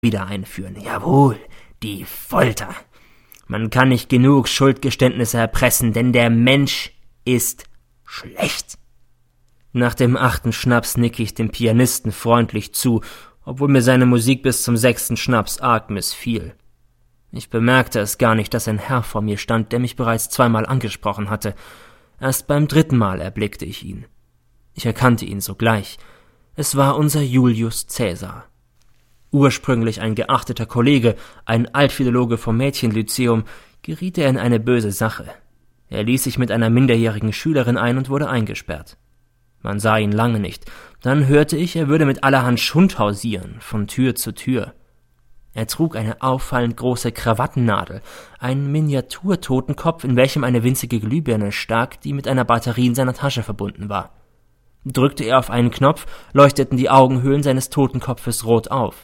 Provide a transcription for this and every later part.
wieder einführen. Jawohl, die Folter. Man kann nicht genug Schuldgeständnisse erpressen, denn der Mensch ist schlecht. Nach dem 8. Schnaps nicke ich dem Pianisten freundlich zu, obwohl mir seine Musik bis zum 6. Schnaps arg missfiel. Ich bemerkte es gar nicht, dass ein Herr vor mir stand, der mich bereits 2-mal angesprochen hatte. Erst beim 3. Mal erblickte ich ihn. Ich erkannte ihn sogleich. Es war unser Julius Caesar. Ursprünglich ein geachteter Kollege, ein Altphilologe vom Mädchenlyzeum, geriet er in eine böse Sache. Er ließ sich mit einer minderjährigen Schülerin ein und wurde eingesperrt. Man sah ihn lange nicht. Dann hörte ich, er würde mit allerhand Schund hausieren, von Tür zu Tür. Er trug eine auffallend große Krawattennadel, einen Miniaturtotenkopf, in welchem eine winzige Glühbirne stak, die mit einer Batterie in seiner Tasche verbunden war. Drückte er auf einen Knopf, leuchteten die Augenhöhlen seines Totenkopfes rot auf.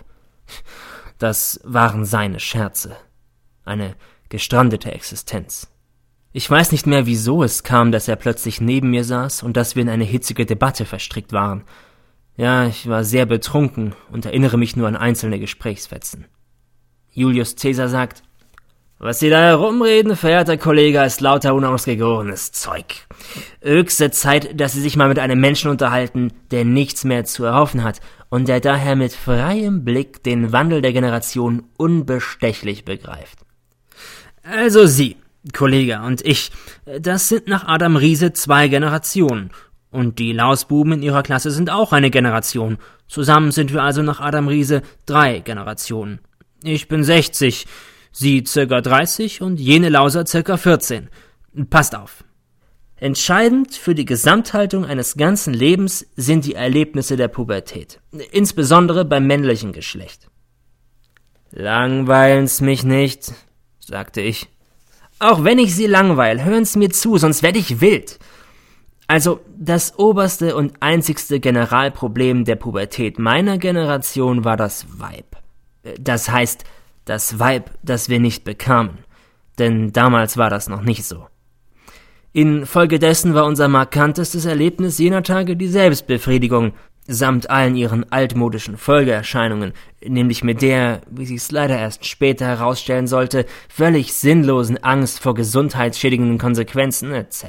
Das waren seine Scherze. Eine gestrandete Existenz. Ich weiß nicht mehr, wieso es kam, dass er plötzlich neben mir saß und dass wir in eine hitzige Debatte verstrickt waren. Ja, ich war sehr betrunken und erinnere mich nur an einzelne Gesprächsfetzen. Julius Caesar sagt: »Was Sie da herumreden, verehrter Kollege, ist lauter unausgegorenes Zeug. Höchste Zeit, dass Sie sich mal mit einem Menschen unterhalten, der nichts mehr zu erhoffen hat und der daher mit freiem Blick den Wandel der Generation unbestechlich begreift. Also Sie, Kollege, und ich, das sind nach Adam Riese 2 Generationen. Und die Lausbuben in ihrer Klasse sind auch eine Generation. Zusammen sind wir also nach Adam Riese 3 Generationen. Ich bin 60, Sie ca. 30 und jene Lauser ca. 14. Passt auf. Entscheidend für die Gesamthaltung eines ganzen Lebens sind die Erlebnisse der Pubertät, insbesondere beim männlichen Geschlecht.« »Langweilen's mich nicht«, sagte ich. »Auch wenn ich Sie langweile, hören's mir zu, sonst werde ich wild. Also, das oberste und einzigste Generalproblem der Pubertät meiner Generation war das Weib. Das heißt, das Weib, das wir nicht bekamen. Denn damals war das noch nicht so. Infolgedessen war unser markantestes Erlebnis jener Tage die Selbstbefriedigung, samt allen ihren altmodischen Folgeerscheinungen, nämlich mit der, wie sich's leider erst später herausstellen sollte, völlig sinnlosen Angst vor gesundheitsschädigenden Konsequenzen etc.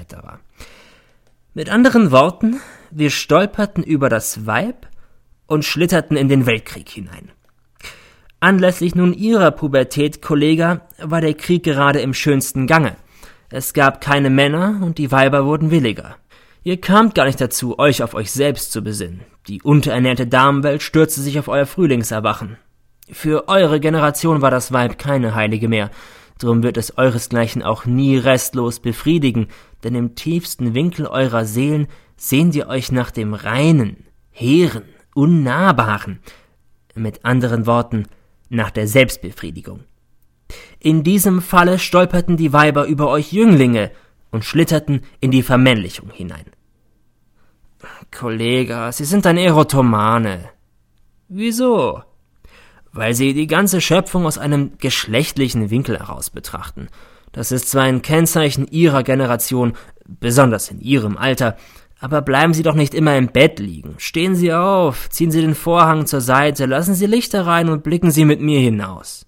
Mit anderen Worten, wir stolperten über das Weib und schlitterten in den Weltkrieg hinein. Anlässlich nun ihrer Pubertät, Kollege, war der Krieg gerade im schönsten Gange. Es gab keine Männer und die Weiber wurden williger. Ihr kamt gar nicht dazu, euch auf euch selbst zu besinnen. Die unterernährte Damenwelt stürzte sich auf euer Frühlingserwachen. Für eure Generation war das Weib keine Heilige mehr. Drum wird es euresgleichen auch nie restlos befriedigen, denn im tiefsten Winkel eurer Seelen sehnt ihr euch nach dem Reinen, Hehren, Unnahbaren. Mit anderen Worten, nach der Selbstbefriedigung. In diesem Falle stolperten die Weiber über euch Jünglinge und schlitterten in die Vermännlichung hinein. »Kollege, Sie sind ein Erotomane.« »Wieso?« »Weil Sie die ganze Schöpfung aus einem geschlechtlichen Winkel heraus betrachten. Das ist zwar ein Kennzeichen Ihrer Generation, besonders in Ihrem Alter, aber bleiben Sie doch nicht immer im Bett liegen. Stehen Sie auf, ziehen Sie den Vorhang zur Seite, lassen Sie Lichter rein und blicken Sie mit mir hinaus.«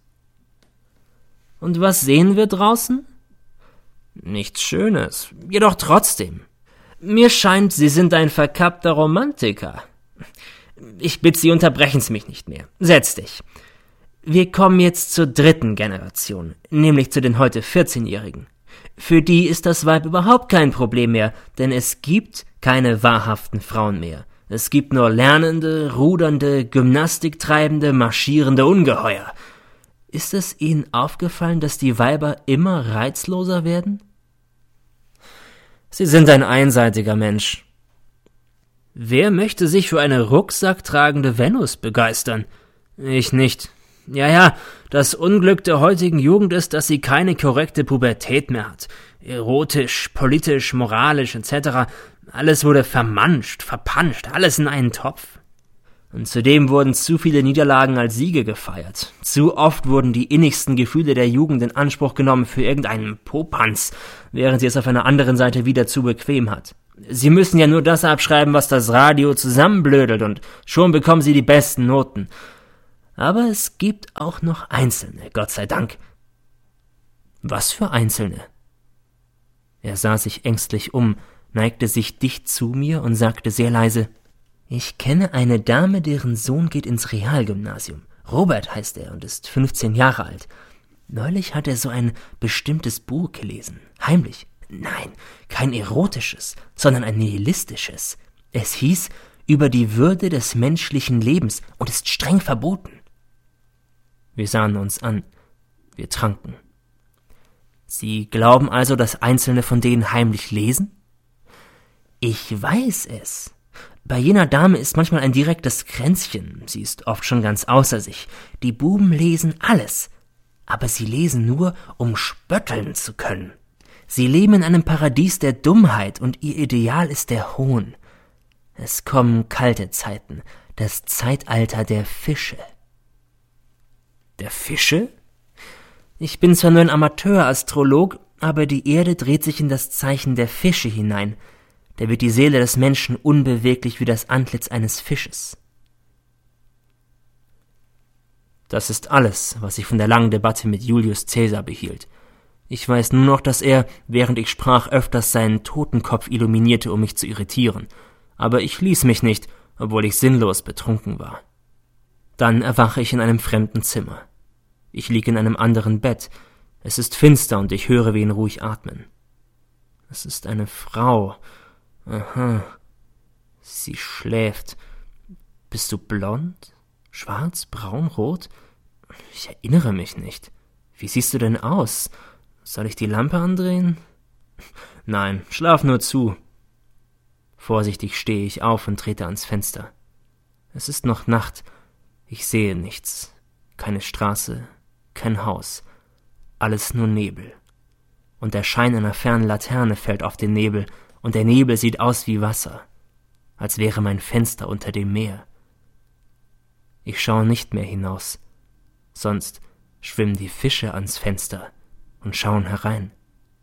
»Und was sehen wir draußen?« »Nichts Schönes, jedoch trotzdem. Mir scheint, Sie sind ein verkappter Romantiker. Ich bitte Sie, unterbrechen Sie mich nicht mehr. Setz dich. Wir kommen jetzt zur 3. Generation, nämlich zu den heute 14-Jährigen. Für die ist das Weib überhaupt kein Problem mehr, denn es gibt keine wahrhaften Frauen mehr. Es gibt nur lernende, rudernde, Gymnastik treibende, marschierende Ungeheuer. Ist es Ihnen aufgefallen, dass die Weiber immer reizloser werden?« »Sie sind ein einseitiger Mensch.« »Wer möchte sich für eine rucksacktragende Venus begeistern?« »Ich nicht. Ja, das Unglück der heutigen Jugend ist, dass sie keine korrekte Pubertät mehr hat. Erotisch, politisch, moralisch etc. Alles wurde vermanscht, verpanscht, alles in einen Topf. Und zudem wurden zu viele Niederlagen als Siege gefeiert. Zu oft wurden die innigsten Gefühle der Jugend in Anspruch genommen für irgendeinen Popanz, während sie es auf einer anderen Seite wieder zu bequem hat. Sie müssen ja nur das abschreiben, was das Radio zusammenblödelt, und schon bekommen sie die besten Noten. Aber es gibt auch noch Einzelne, Gott sei Dank. Was für Einzelne? Er sah sich ängstlich um, neigte sich dicht zu mir und sagte sehr leise: Ich kenne eine Dame, deren Sohn geht ins Realgymnasium. Robert heißt er und ist 15 Jahre alt. Neulich hat er so ein bestimmtes Buch gelesen. Heimlich. Nein, kein erotisches, sondern ein nihilistisches. Es hieß »Über die Würde des menschlichen Lebens« und ist streng verboten. Wir sahen uns an. Wir tranken. Sie glauben also, dass Einzelne von denen heimlich lesen? Ich weiß es. Bei jener Dame ist manchmal ein direktes Kränzchen. Sie ist oft schon ganz außer sich. Die Buben lesen alles. Aber sie lesen nur, um spötteln zu können. Sie leben in einem Paradies der Dummheit und ihr Ideal ist der Hohn. Es kommen kalte Zeiten, das Zeitalter der Fische. Der Fische? Ich bin zwar nur ein Amateurastrolog, aber die Erde dreht sich in das Zeichen der Fische hinein. Da wird die Seele des Menschen unbeweglich wie das Antlitz eines Fisches. Das ist alles, was ich von der langen Debatte mit Julius Caesar behielt. Ich weiß nur noch, dass er, während ich sprach, öfters seinen Totenkopf illuminierte, um mich zu irritieren. Aber ich ließ mich nicht, obwohl ich sinnlos betrunken war. Dann erwache ich in einem fremden Zimmer. Ich liege in einem anderen Bett. Es ist finster und ich höre wen ruhig atmen. Es ist eine Frau. Aha. Sie schläft. Bist du blond? Schwarz? Braun? Rot? Ich erinnere mich nicht. Wie siehst du denn aus? Soll ich die Lampe andrehen? Nein, schlaf nur zu. Vorsichtig stehe ich auf und trete ans Fenster. Es ist noch Nacht. Ich sehe nichts. Keine Straße, kein Haus. Alles nur Nebel. Und der Schein einer fernen Laterne fällt auf den Nebel, und der Nebel sieht aus wie Wasser, als wäre mein Fenster unter dem Meer. Ich schaue nicht mehr hinaus, sonst schwimmen die Fische ans Fenster und schauen herein.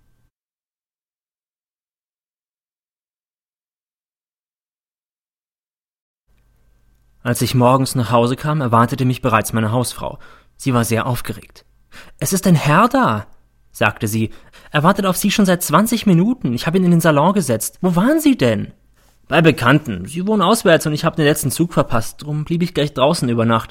Als ich morgens nach Hause kam, erwartete mich bereits meine Hausfrau. Sie war sehr aufgeregt. »Es ist ein Herr da«, sagte sie. »Er wartet auf Sie schon seit 20 Minuten. Ich habe ihn in den Salon gesetzt. Wo waren Sie denn?« »Bei Bekannten. Sie wohnen auswärts und ich habe den letzten Zug verpasst. Drum blieb ich gleich draußen über Nacht.«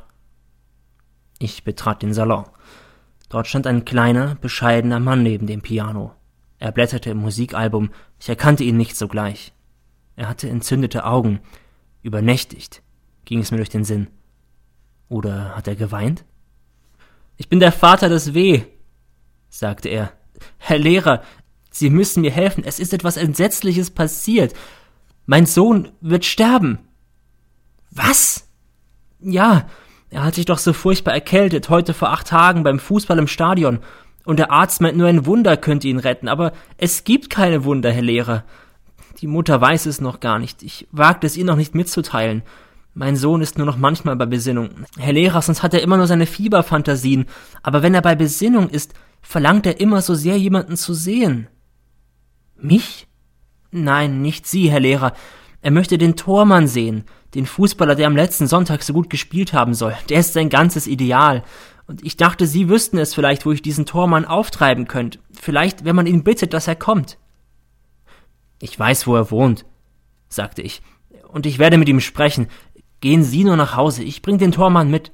Ich betrat den Salon. Dort stand ein kleiner, bescheidener Mann neben dem Piano. Er blätterte im Musikalbum. Ich erkannte ihn nicht sogleich. Er hatte entzündete Augen. Übernächtigt, ging es mir durch den Sinn. Oder hat er geweint? »Ich bin der Vater des W«, sagte er. »Herr Lehrer, Sie müssen mir helfen. Es ist etwas Entsetzliches passiert. Mein Sohn wird sterben.« »Was?« »Ja, er hat sich doch so furchtbar erkältet, heute vor 8 Tagen beim Fußball im Stadion. Und der Arzt meint, nur ein Wunder könnte ihn retten. Aber es gibt keine Wunder, Herr Lehrer. Die Mutter weiß es noch gar nicht. Ich wagte es ihr noch nicht mitzuteilen. Mein Sohn ist nur noch manchmal bei Besinnung. Herr Lehrer, sonst hat er immer nur seine Fieberfantasien. Aber wenn er bei Besinnung ist, verlangt er immer so sehr, jemanden zu sehen.« »Mich?« »Nein, nicht Sie, Herr Lehrer. Er möchte den Tormann sehen, den Fußballer, der am letzten Sonntag so gut gespielt haben soll. Der ist sein ganzes Ideal. Und ich dachte, Sie wüssten es vielleicht, wo ich diesen Tormann auftreiben könnte. Vielleicht, wenn man ihn bittet, dass er kommt.« »Ich weiß, wo er wohnt«, sagte ich. »Und ich werde mit ihm sprechen. Gehen Sie nur nach Hause, ich bring den Tormann mit.«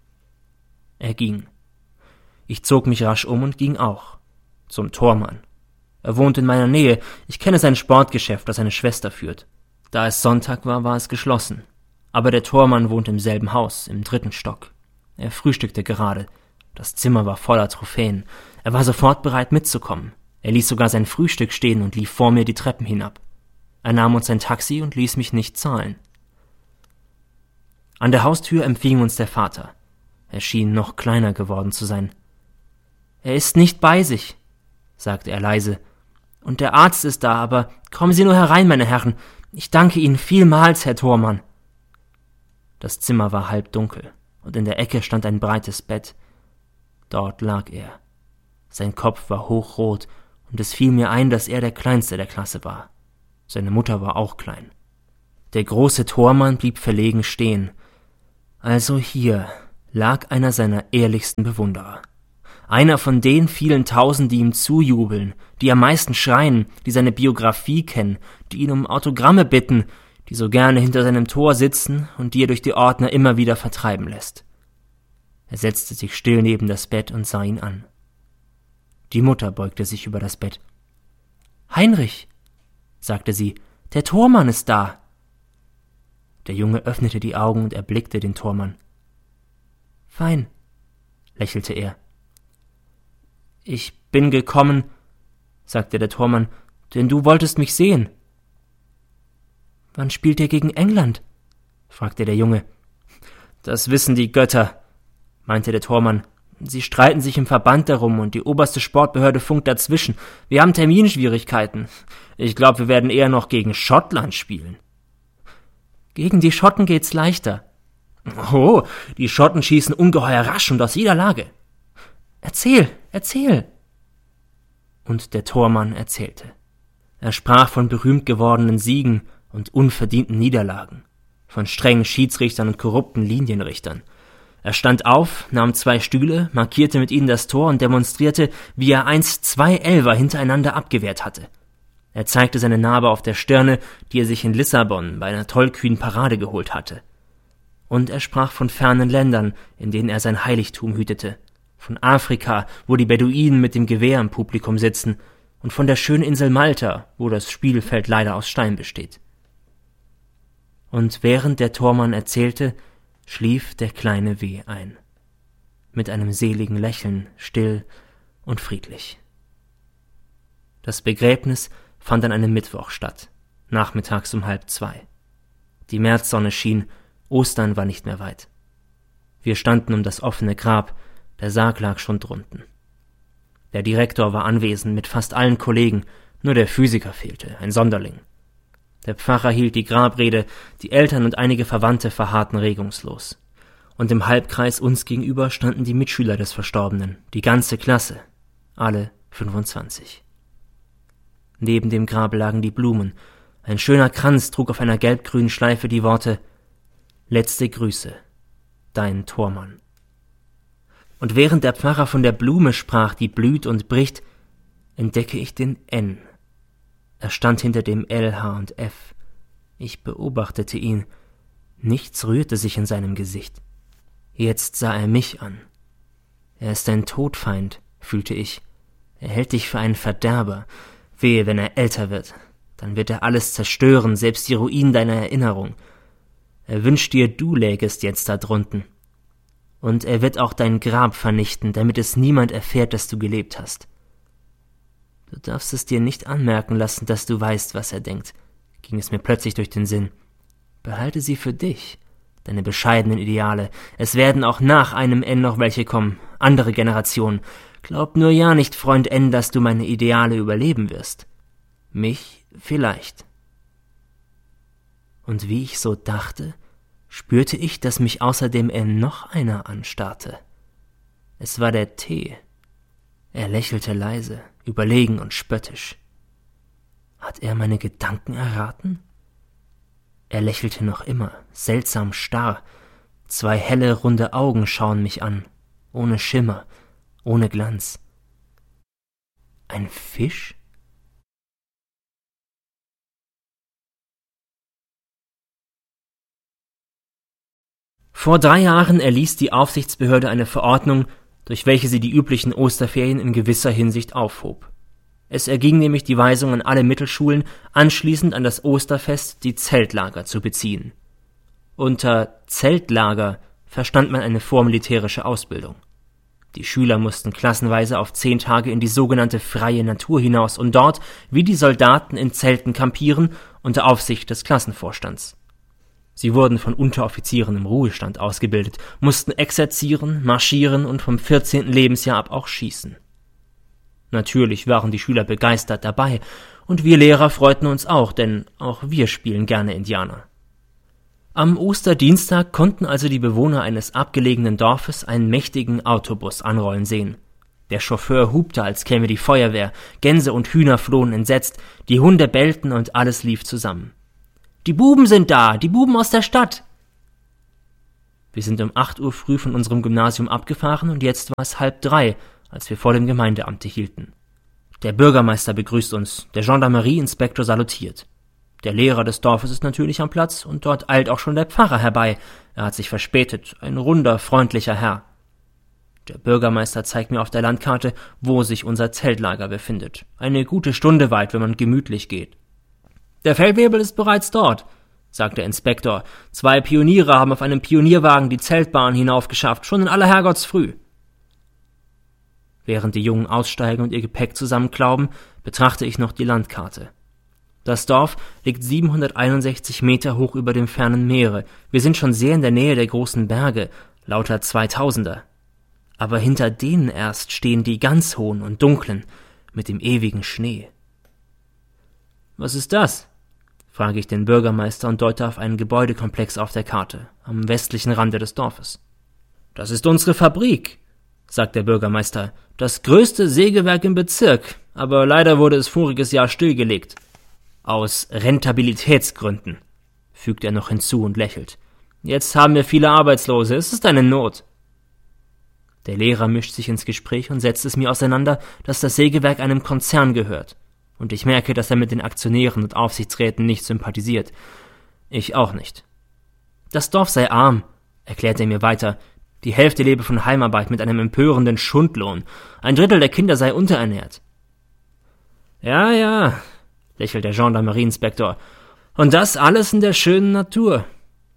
Er ging. Ich zog mich rasch um und ging auch. Zum Tormann. Er wohnt in meiner Nähe. Ich kenne sein Sportgeschäft, das seine Schwester führt. Da es Sonntag war, war es geschlossen. Aber der Tormann wohnt im selben Haus, im 3. Stock. Er frühstückte gerade. Das Zimmer war voller Trophäen. Er war sofort bereit mitzukommen. Er ließ sogar sein Frühstück stehen und lief vor mir die Treppen hinab. Er nahm uns ein Taxi und ließ mich nicht zahlen. An der Haustür empfing uns der Vater. Er schien noch kleiner geworden zu sein. »Er ist nicht bei sich«, sagte er leise. »Und der Arzt ist da, aber kommen Sie nur herein, meine Herren. Ich danke Ihnen vielmals, Herr Tormann.« Das Zimmer war halbdunkel, und in der Ecke stand ein breites Bett. Dort lag er. Sein Kopf war hochrot, und es fiel mir ein, dass er der Kleinste der Klasse war. Seine Mutter war auch klein. Der große Tormann blieb verlegen stehen. »Also hier«, lag einer seiner ehrlichsten Bewunderer. Einer von den vielen Tausend, die ihm zujubeln, die am meisten schreien, die seine Biografie kennen, die ihn um Autogramme bitten, die so gerne hinter seinem Tor sitzen und die er durch die Ordner immer wieder vertreiben lässt. Er setzte sich still neben das Bett und sah ihn an. Die Mutter beugte sich über das Bett. »Heinrich«, sagte sie, »der Tormann ist da.« Der Junge öffnete die Augen und erblickte den Tormann. »Fein«, lächelte er. »Ich bin gekommen«, sagte der Tormann, »denn du wolltest mich sehen.« »Wann spielt ihr gegen England?« fragte der Junge. »Das wissen die Götter«, meinte der Tormann. »Sie streiten sich im Verband darum und die oberste Sportbehörde funkt dazwischen. Wir haben Terminschwierigkeiten. Ich glaube, wir werden eher noch gegen Schottland spielen.« »Gegen die Schotten geht's leichter.« »Oh, die Schotten schießen ungeheuer rasch und aus jeder Lage.« »Erzähl!« Und der Tormann erzählte. Er sprach von berühmt gewordenen Siegen und unverdienten Niederlagen, von strengen Schiedsrichtern und korrupten Linienrichtern. Er stand auf, nahm 2 Stühle, markierte mit ihnen das Tor und demonstrierte, wie er einst 2 Elfer hintereinander abgewehrt hatte. Er zeigte seine Narbe auf der Stirne, die er sich in Lissabon bei einer tollkühnen Parade geholt hatte. Und er sprach von fernen Ländern, in denen er sein Heiligtum hütete, von Afrika, wo die Beduinen mit dem Gewehr im Publikum sitzen, und von der schönen Insel Malta, wo das Spielfeld leider aus Stein besteht. Und während der Tormann erzählte, schlief der kleine W. ein, mit einem seligen Lächeln, still und friedlich. Das Begräbnis fand an einem Mittwoch statt, nachmittags um 1:30. Die Märzsonne schien, Ostern war nicht mehr weit. Wir standen um das offene Grab, der Sarg lag schon drunten. Der Direktor war anwesend mit fast allen Kollegen, nur der Physiker fehlte, ein Sonderling. Der Pfarrer hielt die Grabrede, die Eltern und einige Verwandte verharrten regungslos. Und im Halbkreis uns gegenüber standen die Mitschüler des Verstorbenen, die ganze Klasse, alle 25. Neben dem Grab lagen die Blumen. Ein schöner Kranz trug auf einer gelb-grünen Schleife die Worte »Letzte Grüße, dein Tormann«. Und während der Pfarrer von der Blume sprach, die blüht und bricht, entdecke ich den N. Er stand hinter dem L, H und F. Ich beobachtete ihn. Nichts rührte sich in seinem Gesicht. Jetzt sah er mich an. Er ist ein Todfeind, fühlte ich. Er hält dich für einen Verderber. Wehe, wenn er älter wird. Dann wird er alles zerstören, selbst die Ruinen deiner Erinnerung. Er wünscht dir, du lägest jetzt da drunten. Und er wird auch dein Grab vernichten, damit es niemand erfährt, dass du gelebt hast. Du darfst es dir nicht anmerken lassen, dass du weißt, was er denkt, ging es mir plötzlich durch den Sinn. Behalte sie für dich, deine bescheidenen Ideale. Es werden auch nach einem N noch welche kommen, andere Generationen. Glaub nur ja nicht, Freund N, dass du meine Ideale überleben wirst. Mich vielleicht. Und wie ich so dachte, spürte ich, dass mich außer dem N noch einer anstarrte. Es war der T. Er lächelte leise, überlegen und spöttisch. Hat er meine Gedanken erraten? Er lächelte noch immer, seltsam starr. 2 helle, runde Augen schauen mich an, ohne Schimmer, ohne Glanz. Ein Fisch? Vor 3 Jahren erließ die Aufsichtsbehörde eine Verordnung, durch welche sie die üblichen Osterferien in gewisser Hinsicht aufhob. Es erging nämlich die Weisung an alle Mittelschulen, anschließend an das Osterfest die Zeltlager zu beziehen. Unter Zeltlager verstand man eine vormilitärische Ausbildung. Die Schüler mussten klassenweise auf 10 Tage in die sogenannte freie Natur hinaus und dort, wie die Soldaten, in Zelten kampieren, unter Aufsicht des Klassenvorstands. Sie wurden von Unteroffizieren im Ruhestand ausgebildet, mussten exerzieren, marschieren und vom 14. Lebensjahr ab auch schießen. Natürlich waren die Schüler begeistert dabei, und wir Lehrer freuten uns auch, denn auch wir spielen gerne Indianer. Am Osterdienstag konnten also die Bewohner eines abgelegenen Dorfes einen mächtigen Autobus anrollen sehen. Der Chauffeur hupte, als käme die Feuerwehr, Gänse und Hühner flohen entsetzt, die Hunde bellten und alles lief zusammen. »Die Buben sind da, die Buben aus der Stadt!« Wir sind um 8 Uhr früh von unserem Gymnasium abgefahren und jetzt war es 2:30, als wir vor dem Gemeindeamte hielten. Der Bürgermeister begrüßt uns, der Gendarmerie-Inspektor salutiert. Der Lehrer des Dorfes ist natürlich am Platz und dort eilt auch schon der Pfarrer herbei. Er hat sich verspätet, ein runder, freundlicher Herr. Der Bürgermeister zeigt mir auf der Landkarte, wo sich unser Zeltlager befindet. Eine gute Stunde weit, wenn man gemütlich geht. Der Feldwebel ist bereits dort, sagt der Inspektor. 2 Pioniere haben auf einem Pionierwagen die Zeltbahn hinaufgeschafft, schon in aller Herrgottsfrüh. Während die Jungen aussteigen und ihr Gepäck zusammenklauben, betrachte ich noch die Landkarte. Das Dorf liegt 761 Meter hoch über dem fernen Meere. Wir sind schon sehr in der Nähe der großen Berge, lauter 2000er. Aber hinter denen erst stehen die ganz hohen und dunklen, mit dem ewigen Schnee. »Was ist das?« frage ich den Bürgermeister und deute auf einen Gebäudekomplex auf der Karte, am westlichen Rande des Dorfes. »Das ist unsere Fabrik«, sagt der Bürgermeister, »das größte Sägewerk im Bezirk, aber leider wurde es voriges Jahr stillgelegt. Aus Rentabilitätsgründen«, fügt er noch hinzu und lächelt. »Jetzt haben wir viele Arbeitslose, es ist eine Not.« Der Lehrer mischt sich ins Gespräch und setzt es mir auseinander, dass das Sägewerk einem Konzern gehört. Und ich merke, dass er mit den Aktionären und Aufsichtsräten nicht sympathisiert. Ich auch nicht. Das Dorf sei arm, erklärt er mir weiter. Die Hälfte lebe von Heimarbeit mit einem empörenden Schundlohn. 1/3 der Kinder sei unterernährt. Ja, lächelt der Gendarmerie-Inspektor. Und das alles in der schönen Natur.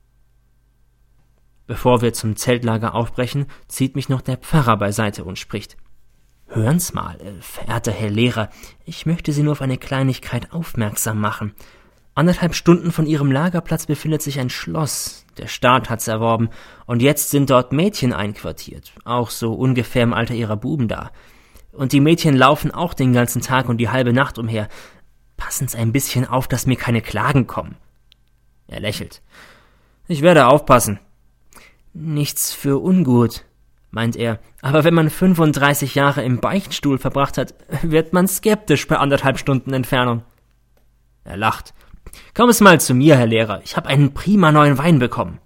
Bevor wir zum Zeltlager aufbrechen, zieht mich noch der Pfarrer beiseite und spricht. »Hören's mal, verehrter Herr Lehrer, ich möchte Sie nur auf eine Kleinigkeit aufmerksam machen. 1,5 Stunden von Ihrem Lagerplatz befindet sich ein Schloss. Der Staat hat's erworben, und jetzt sind dort Mädchen einquartiert, auch so ungefähr im Alter Ihrer Buben da. Und die Mädchen laufen auch den ganzen Tag und die halbe Nacht umher. Passen Sie ein bisschen auf, dass mir keine Klagen kommen.« Er lächelt. »Ich werde aufpassen.« »Nichts für ungut«, meint er, »aber wenn man 35 Jahre im Beichtstuhl verbracht hat, wird man skeptisch bei 1,5 Stunden Entfernung.« Er lacht. »Kommen Sie mal zu mir, Herr Lehrer, ich habe einen prima neuen Wein bekommen.«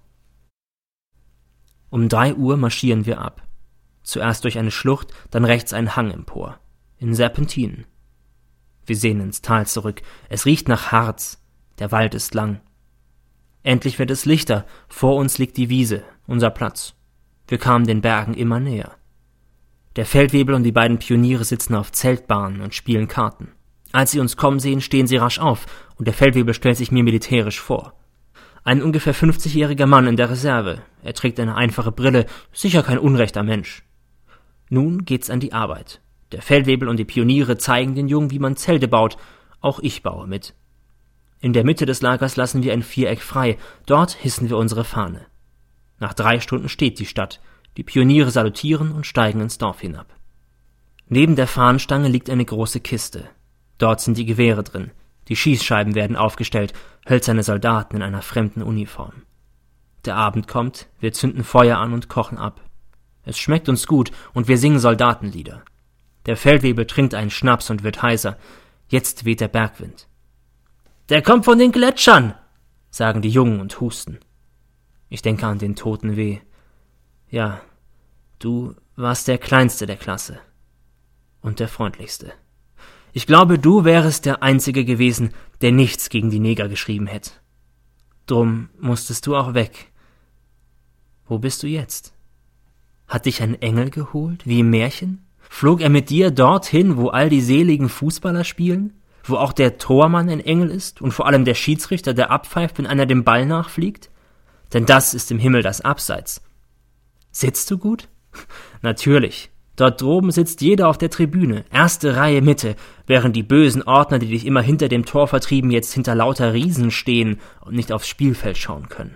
Um 3 Uhr marschieren wir ab. Zuerst durch eine Schlucht, dann rechts einen Hang empor, in Serpentinen. Wir sehen ins Tal zurück, es riecht nach Harz, der Wald ist lang. Endlich wird es lichter, vor uns liegt die Wiese, unser Platz. Wir kamen den Bergen immer näher. Der Feldwebel und die beiden Pioniere sitzen auf Zeltbahnen und spielen Karten. Als sie uns kommen sehen, stehen sie rasch auf, und der Feldwebel stellt sich mir militärisch vor. Ein ungefähr 50-jähriger Mann in der Reserve. Er trägt eine einfache Brille, sicher kein unrechter Mensch. Nun geht's an die Arbeit. Der Feldwebel und die Pioniere zeigen den Jungen, wie man Zelte baut. Auch ich baue mit. In der Mitte des Lagers lassen wir ein Viereck frei. Dort hissen wir unsere Fahne. Nach 3 Stunden steht die Stadt. Die Pioniere salutieren und steigen ins Dorf hinab. Neben der Fahnenstange liegt eine große Kiste. Dort sind die Gewehre drin. Die Schießscheiben werden aufgestellt, hölzerne Soldaten in einer fremden Uniform. Der Abend kommt, wir zünden Feuer an und kochen ab. Es schmeckt uns gut und wir singen Soldatenlieder. Der Feldwebel trinkt einen Schnaps und wird heiser. Jetzt weht der Bergwind. »Der kommt von den Gletschern«, sagen die Jungen und husten. Ich denke an den toten Weh. Ja, du warst der Kleinste der Klasse. Und der Freundlichste. Ich glaube, du wärest der Einzige gewesen, der nichts gegen die Neger geschrieben hätte. Drum musstest du auch weg. Wo bist du jetzt? Hat dich ein Engel geholt, wie im Märchen? Flog er mit dir dorthin, wo all die seligen Fußballer spielen? Wo auch der Tormann ein Engel ist und vor allem der Schiedsrichter, der abpfeift, wenn einer dem Ball nachfliegt? Denn das ist im Himmel das Abseits. Sitzt du gut? Natürlich. Dort droben sitzt jeder auf der Tribüne, 1. Reihe Mitte, während die bösen Ordner, die dich immer hinter dem Tor vertrieben, jetzt hinter lauter Riesen stehen und nicht aufs Spielfeld schauen können.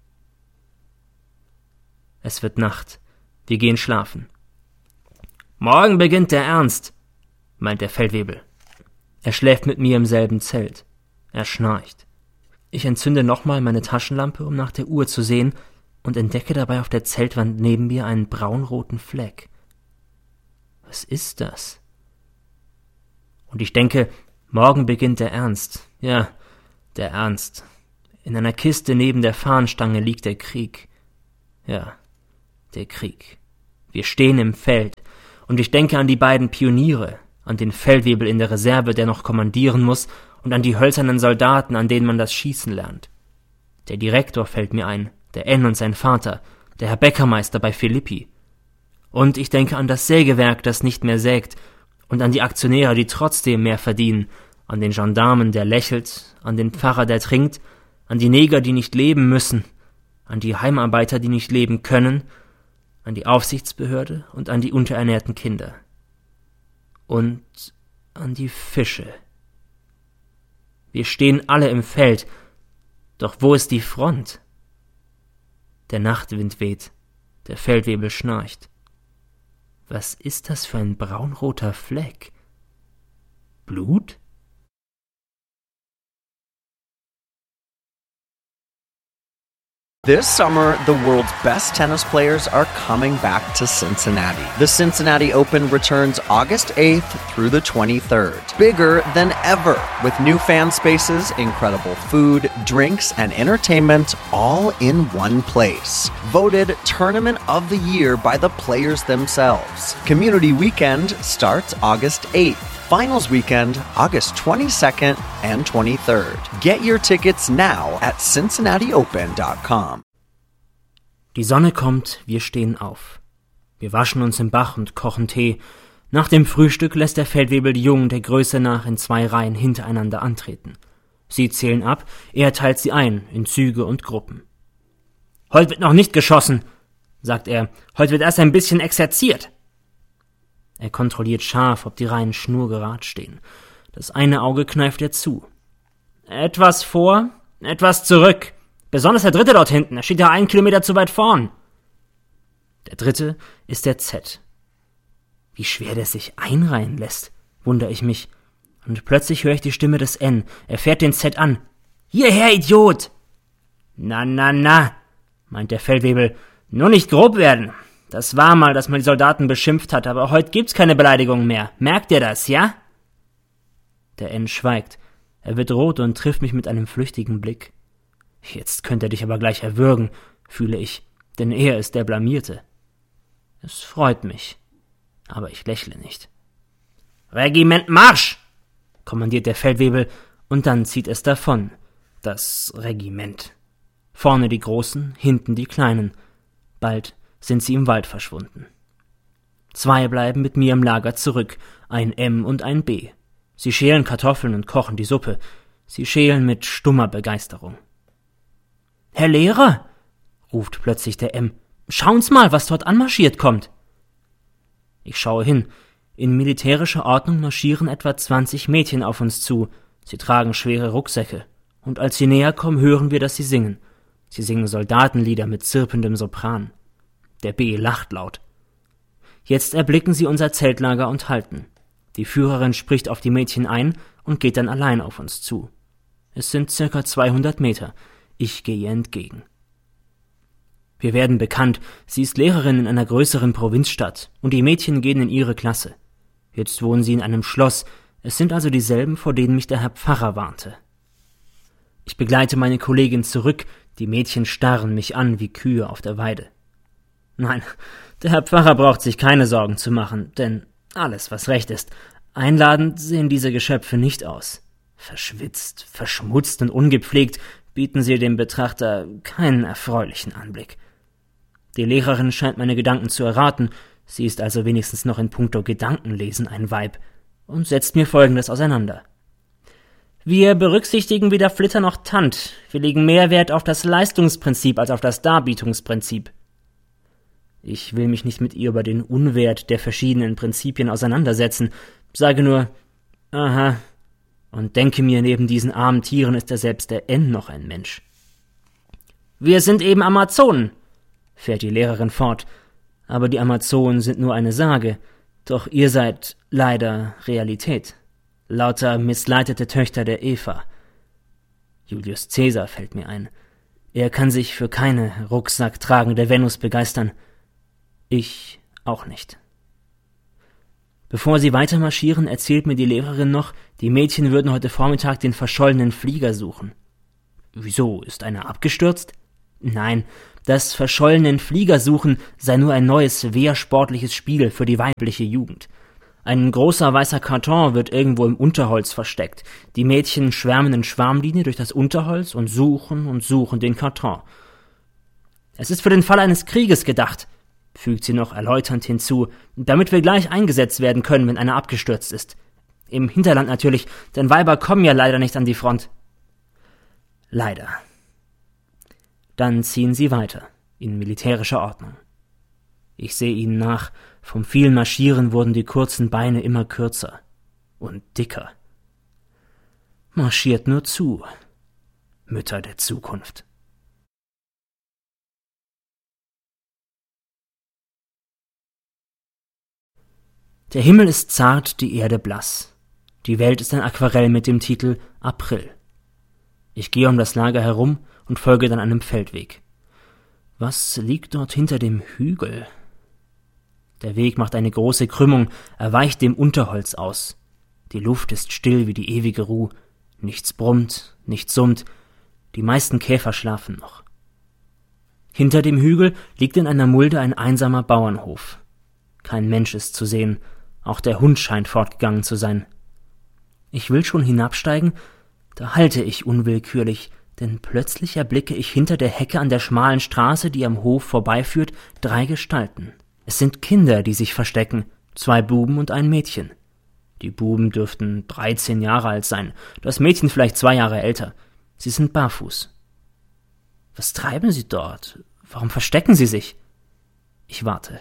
Es wird Nacht. Wir gehen schlafen. »Morgen beginnt der Ernst«, meint der Feldwebel. Er schläft mit mir im selben Zelt. Er schnarcht. Ich entzünde nochmal meine Taschenlampe, um nach der Uhr zu sehen, und entdecke dabei auf der Zeltwand neben mir einen braunroten Fleck. Was ist das? Und ich denke, morgen beginnt der Ernst. Ja, der Ernst. In einer Kiste neben der Fahnenstange liegt der Krieg. Ja, der Krieg. Wir stehen im Feld, und ich denke an die beiden Pioniere, an den Feldwebel in der Reserve, der noch kommandieren muss, und an die hölzernen Soldaten, an denen man das Schießen lernt. Der Direktor fällt mir ein, der N und sein Vater, der Herr Bäckermeister bei Philippi. Und ich denke an das Sägewerk, das nicht mehr sägt, und an die Aktionäre, die trotzdem mehr verdienen, an den Gendarmen, der lächelt, an den Pfarrer, der trinkt, an die Neger, die nicht leben müssen, an die Heimarbeiter, die nicht leben können, an die Aufsichtsbehörde und an die unterernährten Kinder. Und an die Fische. Wir stehen alle im Feld, doch wo ist die Front? Der Nachtwind weht, der Feldwebel schnarcht. Was ist das für ein braunroter Fleck? Blut? This summer, the world's best tennis players are coming back to Cincinnati. The Cincinnati Open returns August 8th through the 23rd. Bigger than ever, with new fan spaces, incredible food, drinks, and entertainment all in one place. Voted Tournament of the Year by the players themselves. Community Weekend starts August 8th. Finals Weekend, August 22nd and 23rd. Get your tickets now at cincinnatiopen.com. Die Sonne kommt, wir stehen auf. Wir waschen uns im Bach und kochen Tee. Nach dem Frühstück lässt der Feldwebel die Jungen der Größe nach in 2 Reihen hintereinander antreten. Sie zählen ab, er teilt sie ein in Züge und Gruppen. »Heute wird noch nicht geschossen«, sagt er. »Heute wird erst ein bisschen exerziert.« Er kontrolliert scharf, ob die Reihen schnurgerad stehen. Das eine Auge kneift er zu. »Etwas vor, etwas zurück. Besonders der Dritte dort hinten, er steht ja 1 Kilometer zu weit vorn.« Der Dritte ist der Z. Wie schwer der sich einreihen lässt, wundere ich mich. Und plötzlich höre ich die Stimme des N. Er fährt den Z an. »Hierher, Idiot!« Na, meint der Feldwebel, nur nicht grob werden. Das war mal, dass man die Soldaten beschimpft hat, aber heute gibt's keine Beleidigungen mehr. Merkt ihr das, ja? Der N schweigt. Er wird rot und trifft mich mit einem flüchtigen Blick. Jetzt könnte er dich aber gleich erwürgen, fühle ich, denn er ist der Blamierte. Es freut mich, aber ich lächle nicht. »Regiment Marsch!« kommandiert der Feldwebel, und dann zieht es davon, das Regiment. Vorne die Großen, hinten die Kleinen. Bald sind sie im Wald verschwunden. 2 bleiben mit mir im Lager zurück, ein M und ein B. Sie schälen Kartoffeln und kochen die Suppe. Sie schälen mit stummer Begeisterung. »Herr Lehrer«, ruft plötzlich der M, »schauen's mal, was dort anmarschiert kommt.« Ich schaue hin. In militärischer Ordnung marschieren etwa 20 Mädchen auf uns zu. Sie tragen schwere Rucksäcke. Und als sie näher kommen, hören wir, dass sie singen. Sie singen Soldatenlieder mit zirpendem Sopran. Der B lacht laut. Jetzt erblicken sie unser Zeltlager und halten. Die Führerin spricht auf die Mädchen ein und geht dann allein auf uns zu. Es sind circa 200 Meter. Ich gehe ihr entgegen. Wir werden bekannt. Sie ist Lehrerin in einer größeren Provinzstadt und die Mädchen gehen in ihre Klasse. Jetzt wohnen sie in einem Schloss. Es sind also dieselben, vor denen mich der Herr Pfarrer warnte. Ich begleite meine Kollegin zurück. Die Mädchen starren mich an wie Kühe auf der Weide. Nein, der Herr Pfarrer braucht sich keine Sorgen zu machen, denn alles, was recht ist. Einladend sehen diese Geschöpfe nicht aus. Verschwitzt, verschmutzt und ungepflegt bieten sie dem Betrachter keinen erfreulichen Anblick. Die Lehrerin scheint meine Gedanken zu erraten, sie ist also wenigstens noch in puncto Gedankenlesen ein Weib, und setzt mir Folgendes auseinander. Wir berücksichtigen weder Flitter noch Tant, wir legen mehr Wert auf das Leistungsprinzip als auf das Darbietungsprinzip. Ich will mich nicht mit ihr über den Unwert der verschiedenen Prinzipien auseinandersetzen, sage nur, aha, und denke mir, neben diesen armen Tieren ist ja selbst der N noch ein Mensch. Wir sind eben Amazonen, fährt die Lehrerin fort, aber die Amazonen sind nur eine Sage, doch ihr seid leider Realität. Lauter missleitete Töchter der Eva. Julius Caesar fällt mir ein. Er kann sich für keine rucksacktragende Venus begeistern. Ich auch nicht. Bevor sie weiter marschieren, erzählt mir die Lehrerin noch, die Mädchen würden heute Vormittag den verschollenen Flieger suchen. Wieso, ist einer abgestürzt? Nein, Das verschollenen Fliegersuchen sei nur ein neues wehrsportliches Spiel für die weibliche Jugend. Ein großer weißer Karton wird irgendwo im Unterholz versteckt. Die Mädchen schwärmen in Schwarmlinie durch das Unterholz und suchen den Karton. Es ist für den Fall eines Krieges gedacht, fügt sie noch erläuternd hinzu, damit wir gleich eingesetzt werden können, wenn einer abgestürzt ist. Im Hinterland natürlich, denn Weiber kommen ja leider nicht an die Front. Leider. Dann ziehen sie weiter, in militärischer Ordnung. Ich sehe ihnen nach, vom vielen Marschieren wurden die kurzen Beine immer kürzer und dicker. Marschiert nur zu, Mütter der Zukunft. Der Himmel ist zart, die Erde blass. Die Welt ist ein Aquarell mit dem Titel April. Ich gehe um das Lager herum und folge dann einem Feldweg. Was liegt dort hinter dem Hügel? Der Weg macht eine große Krümmung, er weicht dem Unterholz aus. Die Luft ist still wie die ewige Ruh. Nichts brummt, nichts summt. Die meisten Käfer schlafen noch. Hinter dem Hügel liegt in einer Mulde ein einsamer Bauernhof. Kein Mensch ist zu sehen, auch der Hund scheint fortgegangen zu sein. Ich will schon hinabsteigen, da halte ich unwillkürlich, denn plötzlich erblicke ich hinter der Hecke an der schmalen Straße, die am Hof vorbeiführt, 3 Gestalten. Es sind Kinder, die sich verstecken, 2 Buben und ein Mädchen. Die Buben dürften 13 Jahre alt sein, das Mädchen vielleicht 2 Jahre älter. Sie sind barfuß. Was treiben sie dort? Warum verstecken sie sich? Ich warte.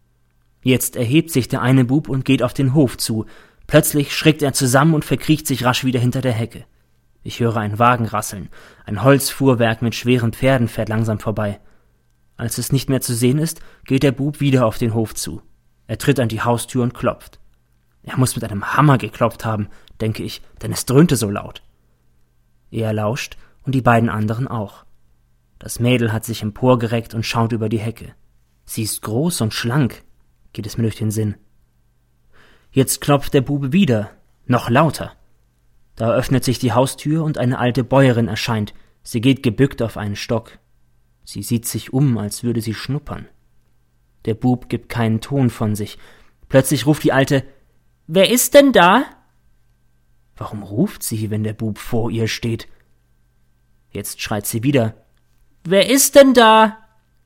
Jetzt erhebt sich der eine Bub und geht auf den Hof zu. Plötzlich schrickt er zusammen und verkriecht sich rasch wieder hinter der Hecke. Ich höre einen Wagen rasseln. Ein Holzfuhrwerk mit schweren Pferden fährt langsam vorbei. Als es nicht mehr zu sehen ist, geht der Bub wieder auf den Hof zu. Er tritt an die Haustür und klopft. Er muss mit einem Hammer geklopft haben, denke ich, denn es dröhnte so laut. Er lauscht und die beiden anderen auch. Das Mädel hat sich emporgereckt und schaut über die Hecke. Sie ist groß und schlank, geht es mir durch den Sinn. Jetzt klopft der Bube wieder, noch lauter. Da öffnet sich die Haustür und eine alte Bäuerin erscheint. Sie geht gebückt auf einen Stock. Sie sieht sich um, als würde sie schnuppern. Der Bub gibt keinen Ton von sich. Plötzlich ruft die Alte: »Wer ist denn da?« Warum ruft sie, wenn der Bub vor ihr steht? Jetzt schreit sie wieder: »Wer ist denn da?«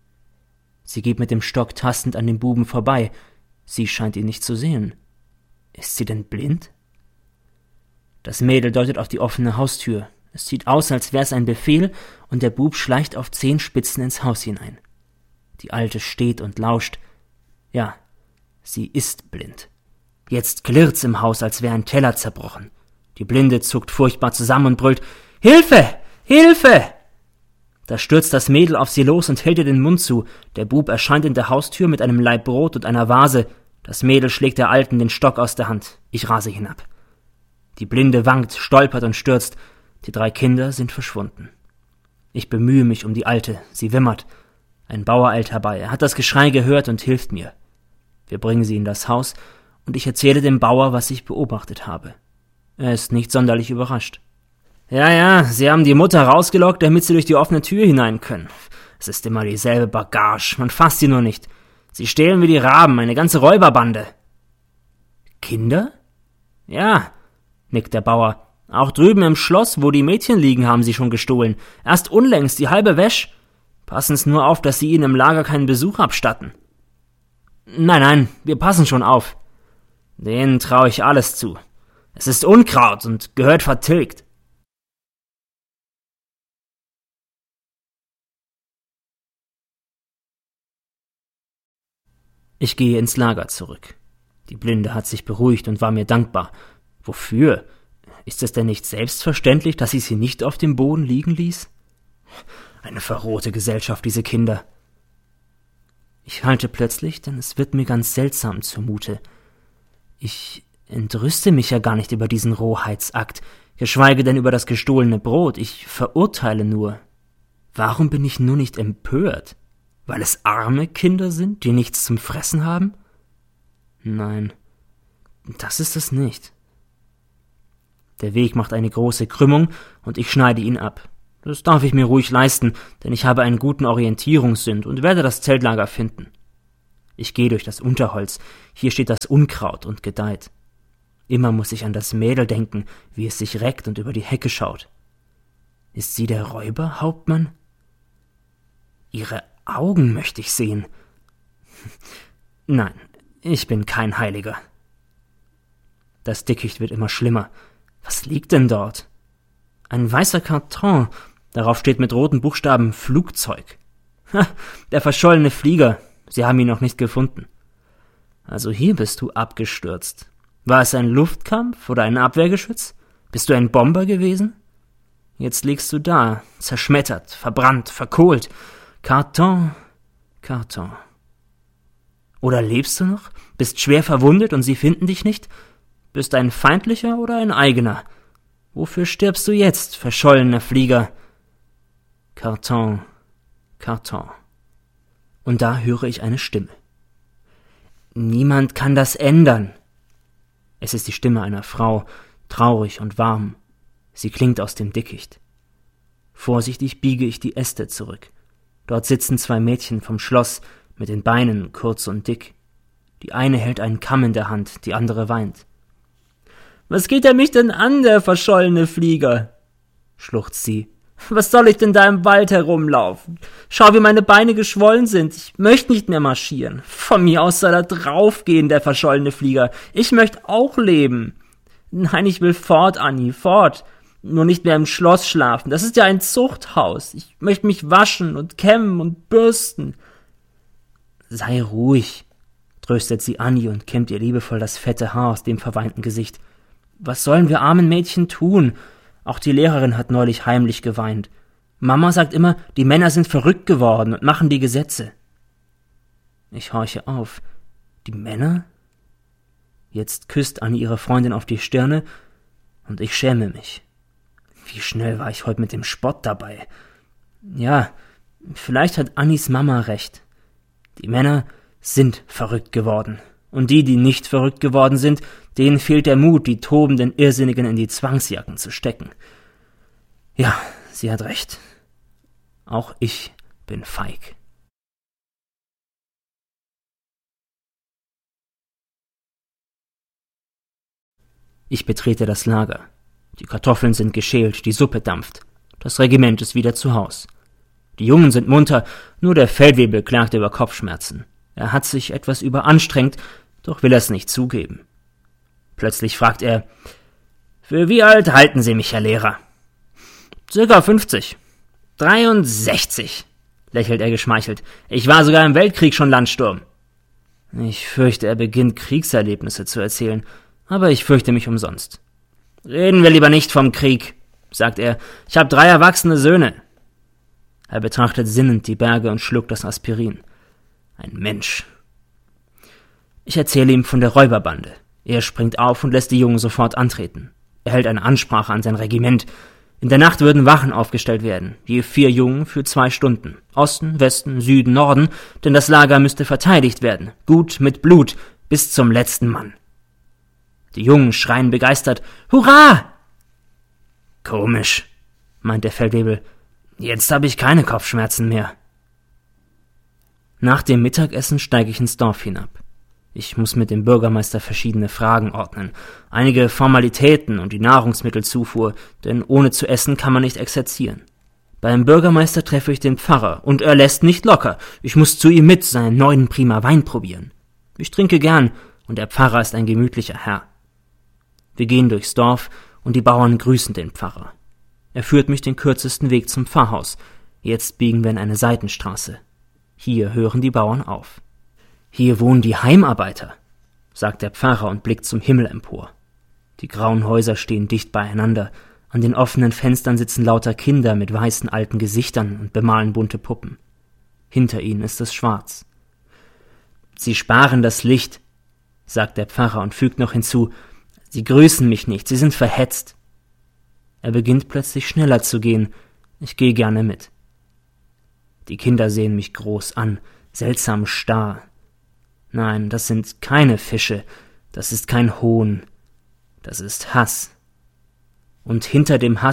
Sie geht mit dem Stock tastend an dem Buben vorbei. Sie scheint ihn nicht zu sehen. Ist sie denn blind? Das Mädel deutet auf die offene Haustür. Es sieht aus, als wäre es ein Befehl, und der Bub schleicht auf Zehenspitzen ins Haus hinein. Die Alte steht und lauscht. Ja, sie ist blind. Jetzt klirrt's im Haus, als wäre ein Teller zerbrochen. Die Blinde zuckt furchtbar zusammen und brüllt: »Hilfe! Hilfe!« Da stürzt das Mädel auf sie los und hält ihr den Mund zu. Der Bub erscheint in der Haustür mit einem Laib Brot und einer Vase. Das Mädel schlägt der Alten den Stock aus der Hand. Ich rase hinab. Die Blinde wankt, stolpert und stürzt. Die 3 Kinder sind verschwunden. Ich bemühe mich um die Alte. Sie wimmert. Ein Bauer eilt herbei. Er hat das Geschrei gehört und hilft mir. Wir bringen sie in das Haus und ich erzähle dem Bauer, was ich beobachtet habe. Er ist nicht sonderlich überrascht. Ja, sie haben die Mutter rausgelockt, damit sie durch die offene Tür hinein können. Es ist immer dieselbe Bagage, man fasst sie nur nicht. Sie stehlen wie die Raben, eine ganze Räuberbande. Kinder? Ja, nickt der Bauer. Auch drüben im Schloss, wo die Mädchen liegen, haben sie schon gestohlen. Erst unlängst, die halbe Wäsch. Passen's nur auf, dass sie ihnen im Lager keinen Besuch abstatten. Nein, wir passen schon auf. Denen traue ich alles zu. Es ist Unkraut und gehört vertilgt. Ich gehe ins Lager zurück. Die Blinde hat sich beruhigt und war mir dankbar. Wofür? Ist es denn nicht selbstverständlich, dass ich sie nicht auf dem Boden liegen ließ? Eine verrohte Gesellschaft, diese Kinder. Ich halte plötzlich, denn es wird mir ganz seltsam zumute. Ich entrüste mich ja gar nicht über diesen Rohheitsakt, geschweige denn über das gestohlene Brot. Ich verurteile nur. Warum bin ich nur nicht empört? Weil es arme Kinder sind, die nichts zum Fressen haben? Nein, das ist es nicht. Der Weg macht eine große Krümmung und ich schneide ihn ab. Das darf ich mir ruhig leisten, denn ich habe einen guten Orientierungssinn und werde das Zeltlager finden. Ich gehe durch das Unterholz, hier steht das Unkraut und gedeiht. Immer muss ich an das Mädel denken, wie es sich reckt und über die Hecke schaut. Ist sie der Räuber, Hauptmann? Ihre Augen möchte ich sehen. Nein, ich bin kein Heiliger. Das Dickicht wird immer schlimmer. Was liegt denn dort? Ein weißer Karton, darauf steht mit roten Buchstaben Flugzeug. Ha, der verschollene Flieger, Sie haben ihn noch nicht gefunden. Also hier bist du abgestürzt. War es ein Luftkampf oder ein Abwehrgeschütz? Bist du ein Bomber gewesen? Jetzt liegst du da, zerschmettert, verbrannt, verkohlt. Karton, Karton. Oder lebst du noch? Bist schwer verwundet und sie finden dich nicht? Bist ein feindlicher oder ein eigener? Wofür stirbst du jetzt, verschollener Flieger? Karton, Karton. Und da höre ich eine Stimme. Niemand kann das ändern. Es ist die Stimme einer Frau, traurig und warm. Sie klingt aus dem Dickicht. Vorsichtig biege ich die Äste zurück. Dort sitzen zwei Mädchen vom Schloss, mit den Beinen kurz und dick. Die eine hält einen Kamm in der Hand, die andere weint. »Was geht er mich denn an, der verschollene Flieger?« schluchzt sie. »Was soll ich denn da im Wald herumlaufen? Schau, wie meine Beine geschwollen sind. Ich möchte nicht mehr marschieren. Von mir aus soll er draufgehen, der verschollene Flieger. Ich möchte auch leben. Nein, ich will fort, Annie, fort. Nur nicht mehr im Schloss schlafen. Das ist ja ein Zuchthaus. Ich möchte mich waschen und kämmen und bürsten.« »Sei ruhig«, tröstet sie Annie und kämmt ihr liebevoll das fette Haar aus dem verweinten Gesicht. »Was sollen wir armen Mädchen tun? Auch die Lehrerin hat neulich heimlich geweint. Mama sagt immer, die Männer sind verrückt geworden und machen die Gesetze.« Ich horche auf. Die Männer? Jetzt küsst Annie ihre Freundin auf die Stirne und ich schäme mich. Wie schnell war ich heute mit dem Spott dabei. Ja, vielleicht hat Annies Mama recht. Die Männer sind verrückt geworden. Und die nicht verrückt geworden sind, denen fehlt der Mut, die tobenden Irrsinnigen in die Zwangsjacken zu stecken. Ja, sie hat recht. Auch ich bin feig. Ich betrete das Lager. Die Kartoffeln sind geschält, die Suppe dampft. Das Regiment ist wieder zu Haus. Die Jungen sind munter, nur der Feldwebel klagt über Kopfschmerzen. Er hat sich etwas überanstrengt, doch will er es nicht zugeben. Plötzlich fragt er, »Für wie alt halten Sie mich, Herr Lehrer?« »Circa 50. 63, lächelt er geschmeichelt. »Ich war sogar im Weltkrieg schon Landsturm.« Ich fürchte, er beginnt Kriegserlebnisse zu erzählen, aber ich fürchte mich umsonst. »Reden wir lieber nicht vom Krieg«, sagt er. »Ich habe 3 erwachsene Söhne.« Er betrachtet sinnend die Berge und schluckt das Aspirin. Ein Mensch. Ich erzähle ihm von der Räuberbande. Er springt auf und lässt die Jungen sofort antreten. Er hält eine Ansprache an sein Regiment. In der Nacht würden Wachen aufgestellt werden, je 4 Jungen für 2 Stunden. Osten, Westen, Süden, Norden, denn das Lager müsste verteidigt werden. Gut mit Blut, bis zum letzten Mann. Die Jungen schreien begeistert, »Hurra!« Komisch, meint der Feldwebel. Jetzt habe ich keine Kopfschmerzen mehr. Nach dem Mittagessen steige ich ins Dorf hinab. Ich muss mit dem Bürgermeister verschiedene Fragen ordnen, einige Formalitäten und die Nahrungsmittelzufuhr, denn ohne zu essen kann man nicht exerzieren. Beim Bürgermeister treffe ich den Pfarrer, und er lässt nicht locker. Ich muss zu ihm mit seinen neuen Prima Wein probieren. Ich trinke gern, und der Pfarrer ist ein gemütlicher Herr. Wir gehen durchs Dorf, und die Bauern grüßen den Pfarrer. Er führt mich den kürzesten Weg zum Pfarrhaus. Jetzt biegen wir in eine Seitenstraße. Hier hören die Bauern auf. »Hier wohnen die Heimarbeiter«, sagt der Pfarrer und blickt zum Himmel empor. Die grauen Häuser stehen dicht beieinander. An den offenen Fenstern sitzen lauter Kinder mit weißen alten Gesichtern und bemalen bunte Puppen. Hinter ihnen ist es schwarz. »Sie sparen das Licht«, sagt der Pfarrer und fügt noch hinzu, »Sie grüßen mich nicht, sie sind verhetzt.« Er beginnt plötzlich schneller zu gehen. Ich gehe gerne mit. Die Kinder sehen mich groß an, seltsam starr. Nein, das sind keine Fische, das ist kein Hohn, das ist Hass. Und hinter dem Hass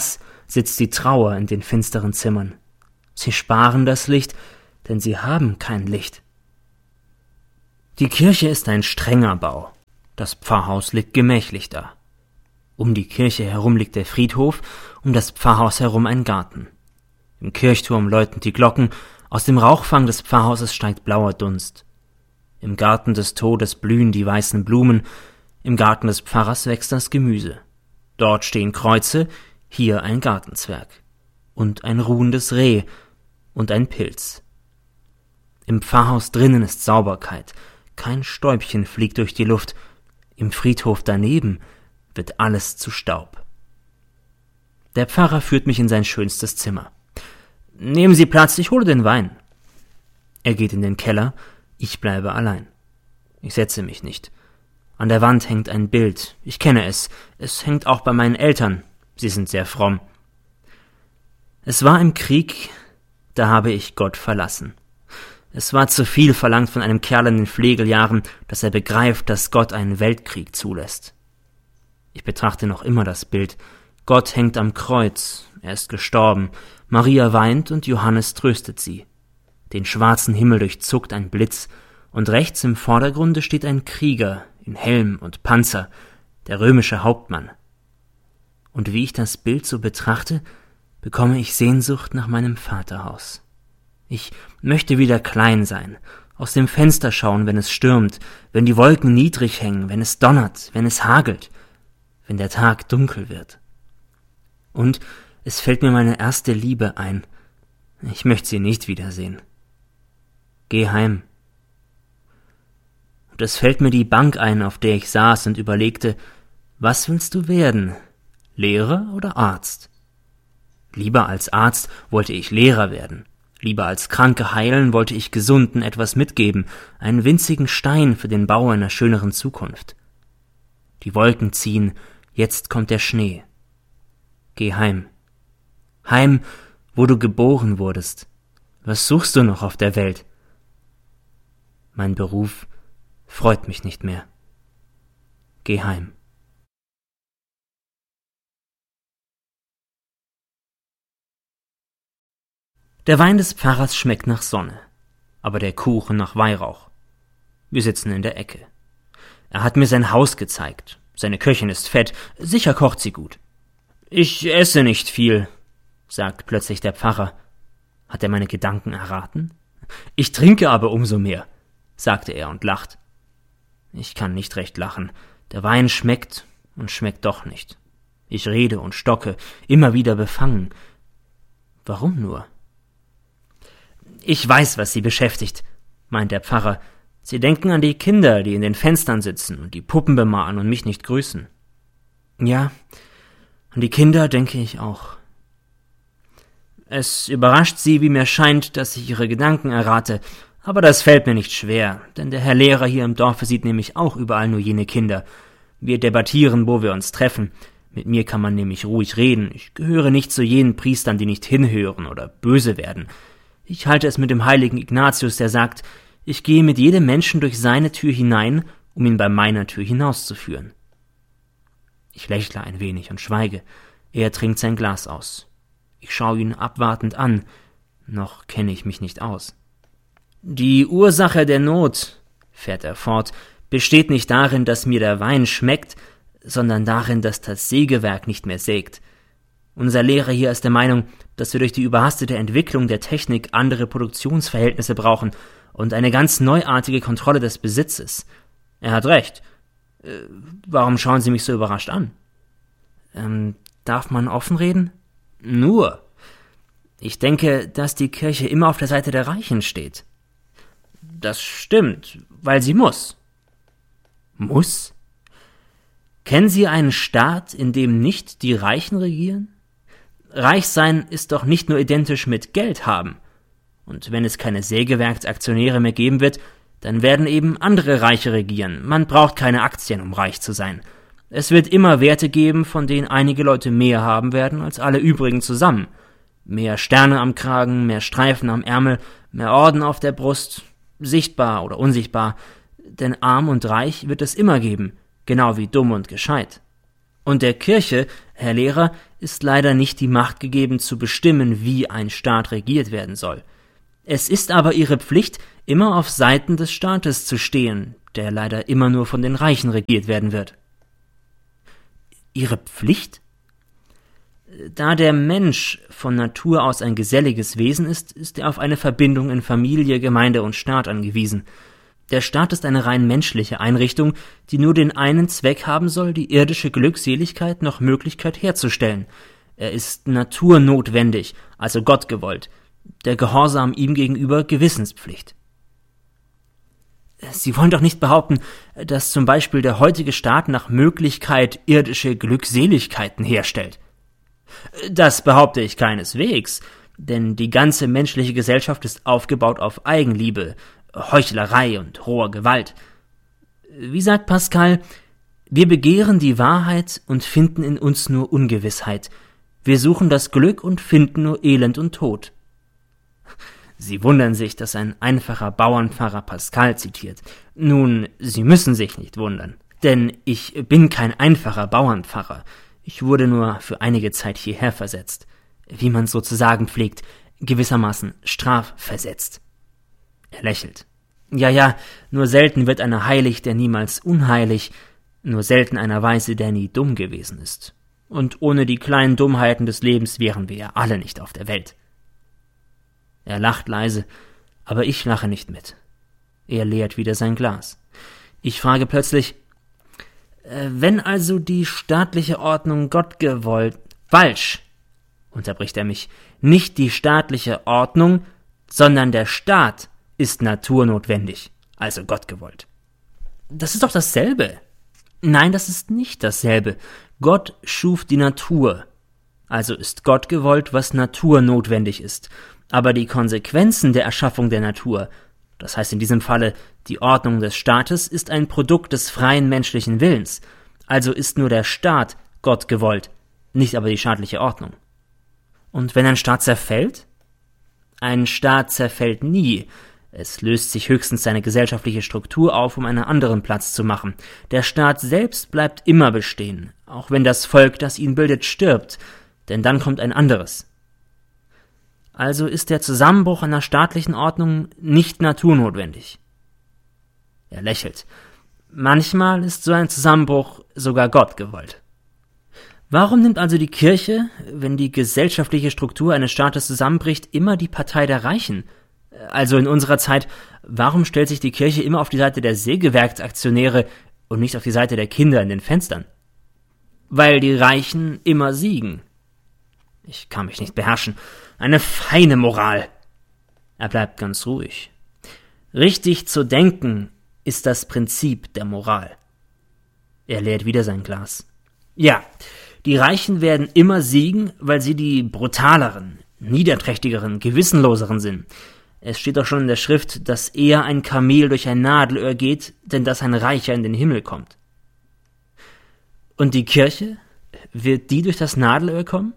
sitzt die Trauer in den finsteren Zimmern. Sie sparen das Licht, denn sie haben kein Licht. Die Kirche ist ein strenger Bau. Das Pfarrhaus liegt gemächlich da. Um die Kirche herum liegt der Friedhof, um das Pfarrhaus herum ein Garten. Im Kirchturm läuten die Glocken, aus dem Rauchfang des Pfarrhauses steigt blauer Dunst. Im Garten des Todes blühen die weißen Blumen, im Garten des Pfarrers wächst das Gemüse. Dort stehen Kreuze, hier ein Gartenzwerg. Und ein ruhendes Reh und ein Pilz. Im Pfarrhaus drinnen ist Sauberkeit, kein Stäubchen fliegt durch die Luft, im Friedhof daneben wird alles zu Staub. Der Pfarrer führt mich in sein schönstes Zimmer. »Nehmen Sie Platz, ich hole den Wein.« Er geht in den Keller, ich bleibe allein. Ich setze mich nicht. An der Wand hängt ein Bild, ich kenne es. Es hängt auch bei meinen Eltern, sie sind sehr fromm. Es war im Krieg, da habe ich Gott verlassen. Es war zu viel verlangt von einem Kerl in den Flegeljahren, dass er begreift, dass Gott einen Weltkrieg zulässt. Ich betrachte noch immer das Bild. Gott hängt am Kreuz, er ist gestorben. Maria weint und Johannes tröstet sie. Den schwarzen Himmel durchzuckt ein Blitz, und rechts im Vordergrunde steht ein Krieger in Helm und Panzer, der römische Hauptmann. Und wie ich das Bild so betrachte, bekomme ich Sehnsucht nach meinem Vaterhaus. Ich möchte wieder klein sein, aus dem Fenster schauen, wenn es stürmt, wenn die Wolken niedrig hängen, wenn es donnert, wenn es hagelt, wenn der Tag dunkel wird. Und es fällt mir meine erste Liebe ein. Ich möchte sie nicht wiedersehen. Geh heim. Und es fällt mir die Bank ein, auf der ich saß und überlegte, was willst du werden, Lehrer oder Arzt? Lieber als Arzt wollte ich Lehrer werden. Lieber als Kranke heilen wollte ich Gesunden etwas mitgeben, einen winzigen Stein für den Bau einer schöneren Zukunft. Die Wolken ziehen, jetzt kommt der Schnee. Geh heim. Heim, wo du geboren wurdest. Was suchst du noch auf der Welt? Mein Beruf freut mich nicht mehr. Geh heim. Der Wein des Pfarrers schmeckt nach Sonne, aber der Kuchen nach Weihrauch. Wir sitzen in der Ecke. Er hat mir sein Haus gezeigt. Seine Köchin ist fett, sicher kocht sie gut. Ich esse nicht viel, sagt plötzlich der Pfarrer. Hat er meine Gedanken erraten? Ich trinke aber umso mehr, sagte er und lacht. Ich kann nicht recht lachen. Der Wein schmeckt und schmeckt doch nicht. Ich rede und stocke, immer wieder befangen. Warum nur? Ich weiß, was Sie beschäftigt, meint der Pfarrer. Sie denken an die Kinder, die in den Fenstern sitzen und die Puppen bemalen und mich nicht grüßen. Ja, an die Kinder denke ich auch. Es überrascht Sie, wie mir scheint, dass ich Ihre Gedanken errate, aber das fällt mir nicht schwer, denn der Herr Lehrer hier im Dorfe sieht nämlich auch überall nur jene Kinder. Wir debattieren, wo wir uns treffen. Mit mir kann man nämlich ruhig reden. Ich gehöre nicht zu jenen Priestern, die nicht hinhören oder böse werden. Ich halte es mit dem heiligen Ignatius, der sagt, ich gehe mit jedem Menschen durch seine Tür hinein, um ihn bei meiner Tür hinauszuführen. Ich lächle ein wenig und schweige. Er trinkt sein Glas aus. Ich schaue ihn abwartend an. Noch kenne ich mich nicht aus. Die Ursache der Not, fährt er fort, besteht nicht darin, dass mir der Wein schmeckt, sondern darin, dass das Sägewerk nicht mehr sägt. Unser Lehrer hier ist der Meinung, dass wir durch die überhastete Entwicklung der Technik andere Produktionsverhältnisse brauchen und eine ganz neuartige Kontrolle des Besitzes. Er hat recht. Warum schauen Sie mich so überrascht an? Darf man offen reden? Nur. Ich denke, dass die Kirche immer auf der Seite der Reichen steht. Das stimmt, weil sie muss. Muss? Kennen Sie einen Staat, in dem nicht die Reichen regieren? Reich sein ist doch nicht nur identisch mit Geld haben. Und wenn es keine Sägewerksaktionäre mehr geben wird, dann werden eben andere Reiche regieren. Man braucht keine Aktien, um reich zu sein. Es wird immer Werte geben, von denen einige Leute mehr haben werden als alle übrigen zusammen. Mehr Sterne am Kragen, mehr Streifen am Ärmel, mehr Orden auf der Brust, sichtbar oder unsichtbar. Denn arm und reich wird es immer geben, genau wie dumm und gescheit. Und der Kirche, Herr Lehrer, ist leider nicht die Macht gegeben, zu bestimmen, wie ein Staat regiert werden soll. Es ist aber ihre Pflicht, immer auf Seiten des Staates zu stehen, der leider immer nur von den Reichen regiert werden wird. Ihre Pflicht? Da der Mensch von Natur aus ein geselliges Wesen ist, ist er auf eine Verbindung in Familie, Gemeinde und Staat angewiesen. Der Staat ist eine rein menschliche Einrichtung, die nur den einen Zweck haben soll, die irdische Glückseligkeit nach Möglichkeit herzustellen. Er ist naturnotwendig, also gottgewollt. Der Gehorsam ihm gegenüber Gewissenspflicht. Sie wollen doch nicht behaupten, dass zum Beispiel der heutige Staat nach Möglichkeit irdische Glückseligkeiten herstellt. Das behaupte ich keineswegs, denn die ganze menschliche Gesellschaft ist aufgebaut auf Eigenliebe, Heuchlerei und roher Gewalt. Wie sagt Pascal, wir begehren die Wahrheit und finden in uns nur Ungewissheit. Wir suchen das Glück und finden nur Elend und Tod. Sie wundern sich, dass ein einfacher Bauernpfarrer Pascal zitiert. Nun, Sie müssen sich nicht wundern, denn ich bin kein einfacher Bauernpfarrer. Ich wurde nur für einige Zeit hierher versetzt, wie man sozusagen pflegt, gewissermaßen strafversetzt. Er lächelt. Ja, nur selten wird einer heilig, der niemals unheilig, nur selten einer weise, der nie dumm gewesen ist. Und ohne die kleinen Dummheiten des Lebens wären wir ja alle nicht auf der Welt. Er lacht leise, aber ich lache nicht mit. Er leert wieder sein Glas. Ich frage plötzlich, wenn also die staatliche Ordnung gottgewollt... Falsch, unterbricht er mich. Nicht die staatliche Ordnung, sondern der Staat ist naturnotwendig, also gottgewollt. Das ist doch dasselbe. Nein, das ist nicht dasselbe. Gott schuf die Natur, also ist Gott gewollt, was naturnotwendig ist. Aber die Konsequenzen der Erschaffung der Natur, das heißt in diesem Falle die Ordnung des Staates, ist ein Produkt des freien menschlichen Willens. Also ist nur der Staat Gott gewollt, nicht aber die staatliche Ordnung. Und wenn ein Staat zerfällt? Ein Staat zerfällt nie. Es löst sich höchstens seine gesellschaftliche Struktur auf, um einen anderen Platz zu machen. Der Staat selbst bleibt immer bestehen, auch wenn das Volk, das ihn bildet, stirbt, denn dann kommt ein anderes. Also ist der Zusammenbruch einer staatlichen Ordnung nicht naturnotwendig. Er lächelt. Manchmal ist so ein Zusammenbruch sogar Gott gewollt. Warum nimmt also die Kirche, wenn die gesellschaftliche Struktur eines Staates zusammenbricht, immer die Partei der Reichen? Also in unserer Zeit, warum stellt sich die Kirche immer auf die Seite der Sägewerksaktionäre und nicht auf die Seite der Kinder in den Fenstern? Weil die Reichen immer siegen. Ich kann mich nicht beherrschen. Eine feine Moral. Er bleibt ganz ruhig. Richtig zu denken ist das Prinzip der Moral. Er leert wieder sein Glas. Ja, die Reichen werden immer siegen, weil sie die brutaleren, niederträchtigeren, gewissenloseren sind. Es steht doch schon in der Schrift, dass eher ein Kamel durch ein Nadelöhr geht, denn dass ein Reicher in den Himmel kommt. Und die Kirche? Wird die durch das Nadelöhr kommen?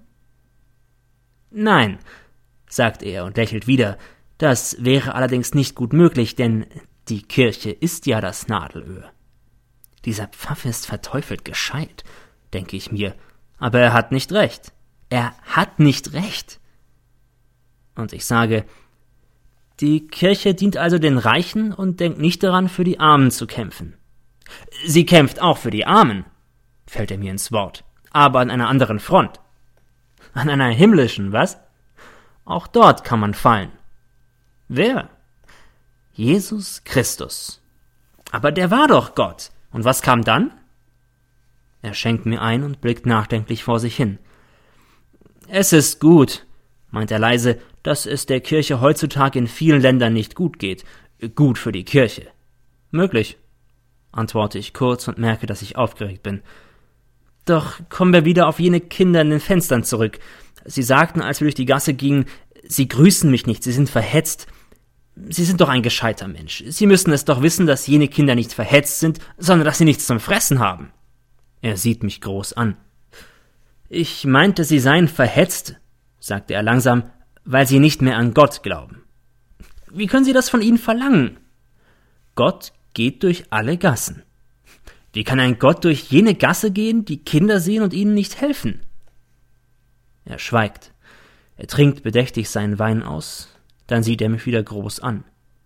Nein, sagt er und lächelt wieder. Das wäre allerdings nicht gut möglich, denn die Kirche ist ja das Nadelöhr. Dieser Pfaffe ist verteufelt gescheit, denke ich mir. Aber er hat nicht recht. Er hat nicht recht. Und ich sage, die Kirche dient also den Reichen und denkt nicht daran, für die Armen zu kämpfen. Sie kämpft auch für die Armen, fällt er mir ins Wort, aber an einer anderen Front. An einer himmlischen, was? Auch dort kann man fallen. Wer? Jesus Christus. Aber der war doch Gott. Und was kam dann? Er schenkt mir ein und blickt nachdenklich vor sich hin. Es ist gut, meint er leise, dass es der Kirche heutzutage in vielen Ländern nicht gut geht. Gut für die Kirche. Möglich, antworte ich kurz und merke, dass ich aufgeregt bin. Doch kommen wir wieder auf jene Kinder in den Fenstern zurück. Sie sagten, als wir durch die Gasse gingen, Sie grüßen mich nicht, Sie sind verhetzt. Sie sind doch ein gescheiter Mensch. Sie müssen es doch wissen, dass jene Kinder nicht verhetzt sind, sondern dass sie nichts zum Fressen haben. Er sieht mich groß an. Ich meinte, sie seien verhetzt, sagte er langsam, weil sie nicht mehr an Gott glauben. Wie können Sie das von ihnen verlangen? Gott geht durch alle Gassen. Wie kann ein Gott durch jene Gasse gehen, die Kinder sehen und ihnen nicht helfen? Er schweigt. Er trinkt bedächtig seinen Wein aus, dann sieht er mich wieder groß an.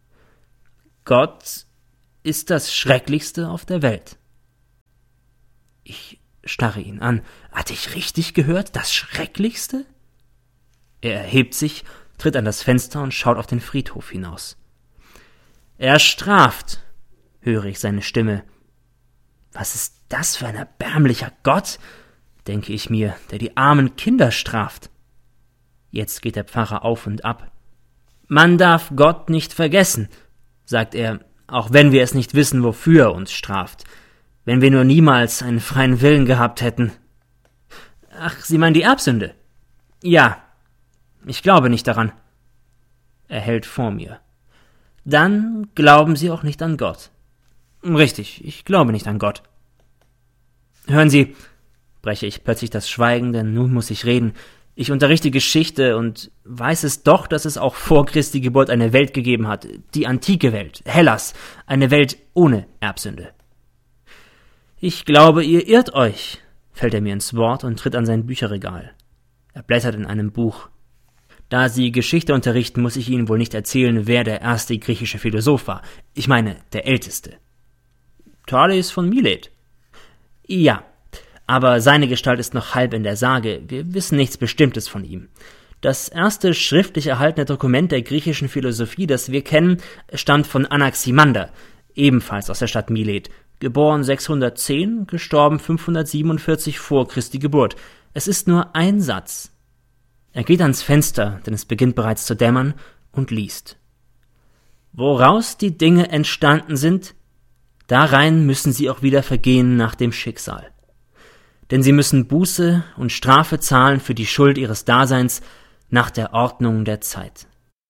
Gott ist das Schrecklichste auf der Welt. Ich starre ihn an. Hatte ich richtig gehört? Das Schrecklichste? Er erhebt sich, tritt an das Fenster und schaut auf den Friedhof hinaus. Er straft, höre ich seine Stimme. Was ist das für ein erbärmlicher Gott, denke ich mir, der die armen Kinder straft. Jetzt geht der Pfarrer auf und ab. Man darf Gott nicht vergessen, sagt er, auch wenn wir es nicht wissen, wofür er uns straft. Wenn wir nur niemals einen freien Willen gehabt hätten. Ach, Sie meinen die Erbsünde? Ja, ich glaube nicht daran. Er hält vor mir. Dann glauben Sie auch nicht an Gott. Richtig, ich glaube nicht an Gott. Hören Sie, breche ich plötzlich das Schweigen, denn nun muss ich reden. Ich unterrichte Geschichte und weiß es doch, dass es auch vor Christi Geburt eine Welt gegeben hat, die antike Welt, Hellas, eine Welt ohne Erbsünde. Ich glaube, ihr irrt euch, fällt er mir ins Wort und tritt an sein Bücherregal. Er blättert in einem Buch. Da Sie Geschichte unterrichten, muss ich Ihnen wohl nicht erzählen, wer der erste griechische Philosoph war. Ich meine, der älteste. Thales von Milet. Ja, aber seine Gestalt ist noch halb in der Sage. Wir wissen nichts Bestimmtes von ihm. Das erste schriftlich erhaltene Dokument der griechischen Philosophie, das wir kennen, stammt von Anaximander, ebenfalls aus der Stadt Milet. Geboren 610, gestorben 547 vor Christi Geburt. Es ist nur ein Satz. Er geht ans Fenster, denn es beginnt bereits zu dämmern, und liest. Woraus die Dinge entstanden sind, darein müssen sie auch wieder vergehen nach dem Schicksal. Denn sie müssen Buße und Strafe zahlen für die Schuld ihres Daseins nach der Ordnung der Zeit.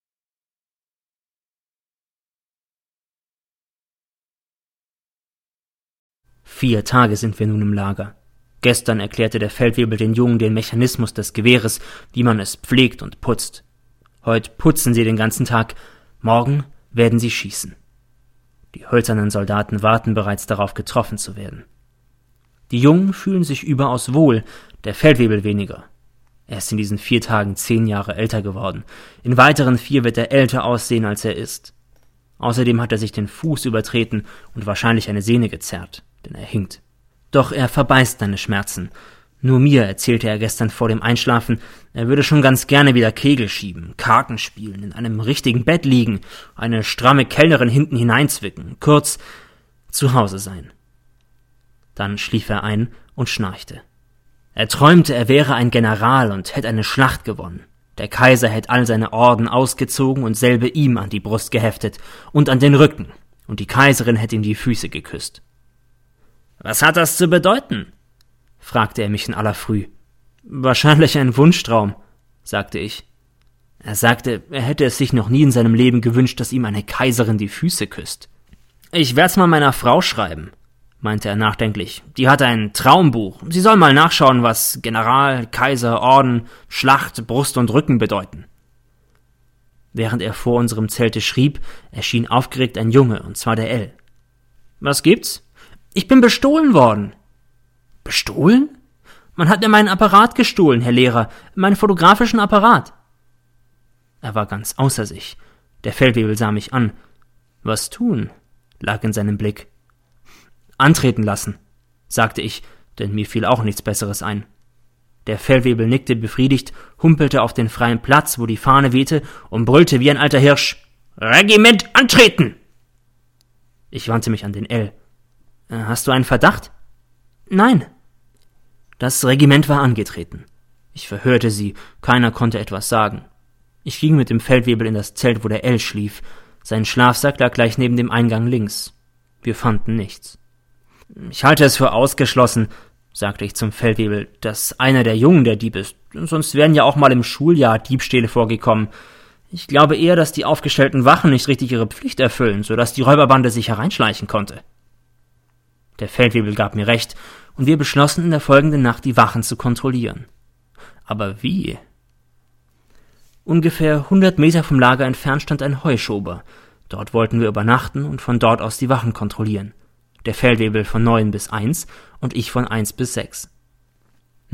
Vier Tage sind wir nun im Lager. Gestern erklärte der Feldwebel den Jungen den Mechanismus des Gewehres, wie man es pflegt und putzt. Heute putzen sie den ganzen Tag, morgen werden sie schießen. Die hölzernen Soldaten warten bereits darauf, getroffen zu werden. Die Jungen fühlen sich überaus wohl, der Feldwebel weniger. Er ist in diesen 4 Tagen 10 Jahre älter geworden. In weiteren 4 wird er älter aussehen, als er ist. Außerdem hat er sich den Fuß übertreten und wahrscheinlich eine Sehne gezerrt, denn er hinkt. Doch er verbeißt seine Schmerzen. Nur mir erzählte er gestern vor dem Einschlafen, er würde schon ganz gerne wieder Kegel schieben, Karten spielen, in einem richtigen Bett liegen, eine stramme Kellnerin hinten hineinzwicken, kurz zu Hause sein. Dann schlief er ein und schnarchte. Er träumte, er wäre ein General und hätte eine Schlacht gewonnen. Der Kaiser hätte all seine Orden ausgezogen und selbe ihm an die Brust geheftet und an den Rücken, und die Kaiserin hätte ihm die Füße geküsst. »Was hat das zu bedeuten?« fragte er mich in aller Früh. »Wahrscheinlich ein Wunschtraum«, sagte ich. Er sagte, er hätte es sich noch nie in seinem Leben gewünscht, dass ihm eine Kaiserin die Füße küsst. »Ich werd's mal meiner Frau schreiben«, meinte er nachdenklich. »Die hat ein Traumbuch. Sie soll mal nachschauen, was General, Kaiser, Orden, Schlacht, Brust und Rücken bedeuten.« Während er vor unserem Zelte schrieb, erschien aufgeregt ein Junge, und zwar der L. »Was gibt's?« »Ich bin bestohlen worden.« »Bestohlen? Man hat mir meinen Apparat gestohlen, Herr Lehrer, meinen fotografischen Apparat.« Er war ganz außer sich. Der Feldwebel sah mich an. »Was tun?« lag in seinem Blick. »Antreten lassen«, sagte ich, denn mir fiel auch nichts Besseres ein. Der Feldwebel nickte befriedigt, humpelte auf den freien Platz, wo die Fahne wehte, und brüllte wie ein alter Hirsch: »Regiment antreten!« Ich wandte mich an den L. »Hast du einen Verdacht?« »Nein.« Das Regiment war angetreten. Ich verhörte sie, keiner konnte etwas sagen. Ich ging mit dem Feldwebel in das Zelt, wo der L schlief. Sein Schlafsack lag gleich neben dem Eingang links. Wir fanden nichts. »Ich halte es für ausgeschlossen«, sagte ich zum Feldwebel, »dass einer der Jungen der Dieb ist. Sonst wären ja auch mal im Schuljahr Diebstähle vorgekommen. Ich glaube eher, dass die aufgestellten Wachen nicht richtig ihre Pflicht erfüllen, sodass die Räuberbande sich hereinschleichen konnte.« Der Feldwebel gab mir recht, und wir beschlossen, in der folgenden Nacht die Wachen zu kontrollieren. Aber wie? Ungefähr 100 Meter vom Lager entfernt stand ein Heuschober. Dort wollten wir übernachten und von dort aus die Wachen kontrollieren. Der Feldwebel von 9 bis 1 und ich von 1 bis 6.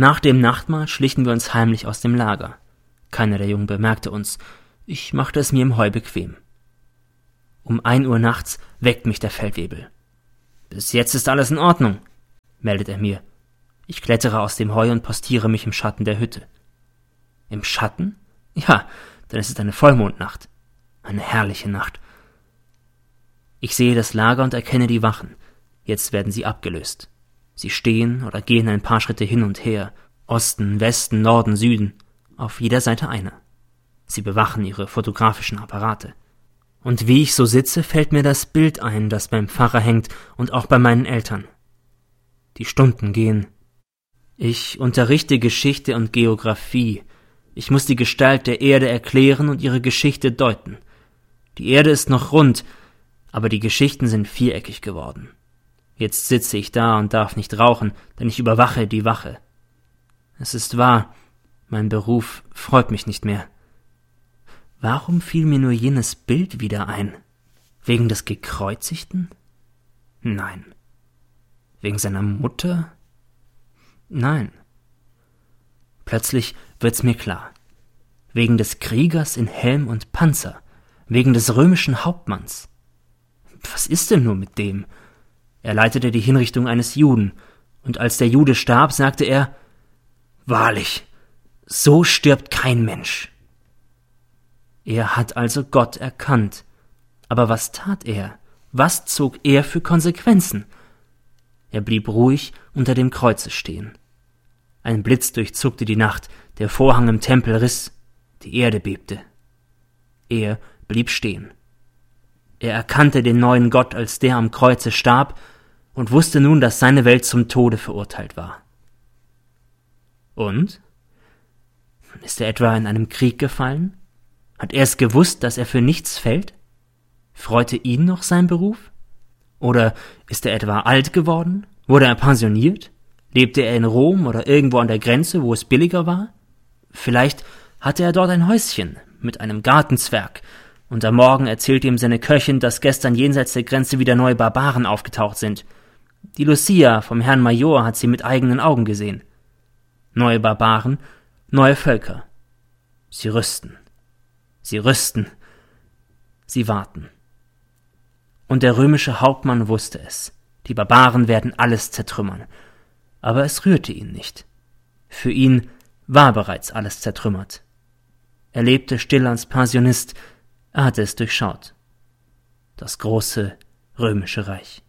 Nach dem Nachtmahl schlichen wir uns heimlich aus dem Lager. Keiner der Jungen bemerkte uns. Ich machte es mir im Heu bequem. Um 1 Uhr nachts weckt mich der Feldwebel. »Bis jetzt ist alles in Ordnung«, meldet er mir. Ich klettere aus dem Heu und postiere mich im Schatten der Hütte. Im Schatten? Ja, denn es ist eine Vollmondnacht. Eine herrliche Nacht. Ich sehe das Lager und erkenne die Wachen. Jetzt werden sie abgelöst. Sie stehen oder gehen ein paar Schritte hin und her. Osten, Westen, Norden, Süden. Auf jeder Seite einer. Sie bewachen ihre fotografischen Apparate. Und wie ich so sitze, fällt mir das Bild ein, das beim Pfarrer hängt und auch bei meinen Eltern. Die Stunden gehen. Ich unterrichte Geschichte und Geographie. Ich muss die Gestalt der Erde erklären und ihre Geschichte deuten. Die Erde ist noch rund, aber die Geschichten sind viereckig geworden. Jetzt sitze ich da und darf nicht rauchen, denn ich überwache die Wache. Es ist wahr, mein Beruf freut mich nicht mehr. Warum fiel mir nur jenes Bild wieder ein? Wegen des Gekreuzigten? Nein. Wegen seiner Mutter? Nein. Plötzlich wird's mir klar. Wegen des Kriegers in Helm und Panzer. Wegen des römischen Hauptmanns. Was ist denn nur mit dem? Er leitete die Hinrichtung eines Juden, und als der Jude starb, sagte er: »Wahrlich, so stirbt kein Mensch.« Er hat also Gott erkannt. Aber was tat er? Was zog er für Konsequenzen? Er blieb ruhig unter dem Kreuze stehen. Ein Blitz durchzuckte die Nacht, der Vorhang im Tempel riss, die Erde bebte. Er blieb stehen. Er erkannte den neuen Gott, als der am Kreuze starb, und wusste nun, dass seine Welt zum Tode verurteilt war. Und? Ist er etwa in einem Krieg gefallen? Hat er es gewusst, dass er für nichts fällt? Freute ihn noch sein Beruf? Oder ist er etwa alt geworden? Wurde er pensioniert? Lebte er in Rom oder irgendwo an der Grenze, wo es billiger war? Vielleicht hatte er dort ein Häuschen mit einem Gartenzwerg, und am Morgen erzählte ihm seine Köchin, dass gestern jenseits der Grenze wieder neue Barbaren aufgetaucht sind. Die Lucia vom Herrn Major hat sie mit eigenen Augen gesehen. Neue Barbaren, neue Völker. Sie rüsten. Sie rüsten. Sie warten. Und der römische Hauptmann wusste es. Die Barbaren werden alles zertrümmern. Aber es rührte ihn nicht. Für ihn war bereits alles zertrümmert. Er lebte still als Passionist. Er hatte es durchschaut. Das große römische Reich.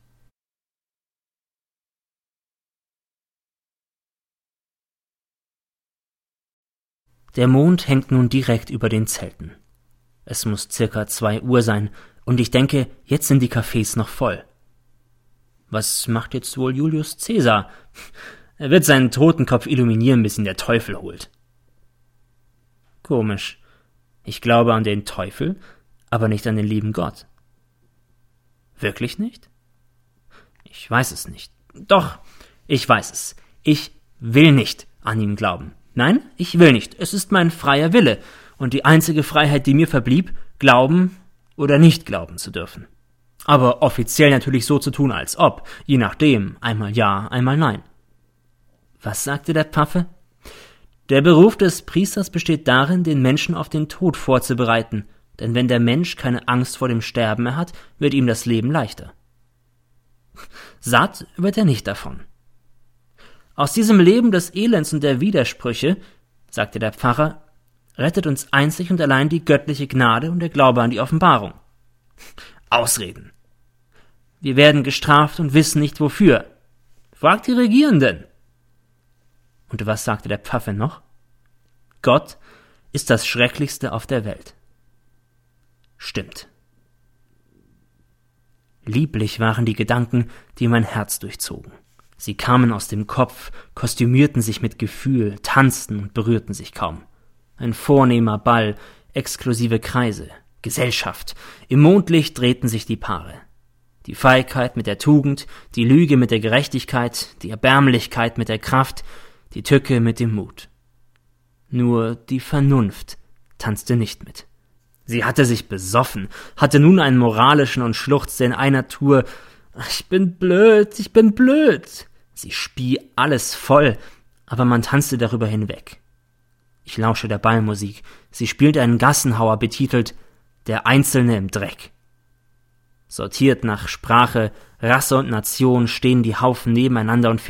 Der Mond hängt nun direkt über den Zelten. Es muss circa 2 Uhr sein, und ich denke, jetzt sind die Cafés noch voll. Was macht jetzt wohl Julius Caesar? Er wird seinen Totenkopf illuminieren, bis ihn der Teufel holt. Komisch. Ich glaube an den Teufel, aber nicht an den lieben Gott. Wirklich nicht? Ich weiß es nicht. Doch, ich weiß es. Ich will nicht an ihn glauben. Nein, ich will nicht. Es ist mein freier Wille. Und die einzige Freiheit, die mir verblieb, glauben oder nicht glauben zu dürfen. Aber offiziell natürlich so zu tun, als ob. Je nachdem. Einmal ja, einmal nein. Was sagte der Pfaffe? Der Beruf des Priesters besteht darin, den Menschen auf den Tod vorzubereiten. Denn wenn der Mensch keine Angst vor dem Sterben mehr hat, wird ihm das Leben leichter. Satt wird er nicht davon. Aus diesem Leben des Elends und der Widersprüche, sagte der Pfarrer, rettet uns einzig und allein die göttliche Gnade und der Glaube an die Offenbarung. Ausreden. Wir werden gestraft und wissen nicht wofür. Fragt die Regierenden. Und was sagte der Pfaffe noch? Gott ist das Schrecklichste auf der Welt. Stimmt. Lieblich waren die Gedanken, die mein Herz durchzogen. Sie kamen aus dem Kopf, kostümierten sich mit Gefühl, tanzten und berührten sich kaum. Ein vornehmer Ball, exklusive Kreise, Gesellschaft. Im Mondlicht drehten sich die Paare. Die Feigheit mit der Tugend, die Lüge mit der Gerechtigkeit, die Erbärmlichkeit mit der Kraft, die Tücke mit dem Mut. Nur die Vernunft tanzte nicht mit. Sie hatte sich besoffen, hatte nun einen moralischen und schluchzte in einer Tour: Ich bin blöd, ich bin blöd. Sie spie alles voll, aber man tanzte darüber hinweg. Ich lausche der Ballmusik. Sie spielt einen Gassenhauer betitelt »Der Einzelne im Dreck«. Sortiert nach Sprache, Rasse und Nation stehen die Haufen nebeneinander und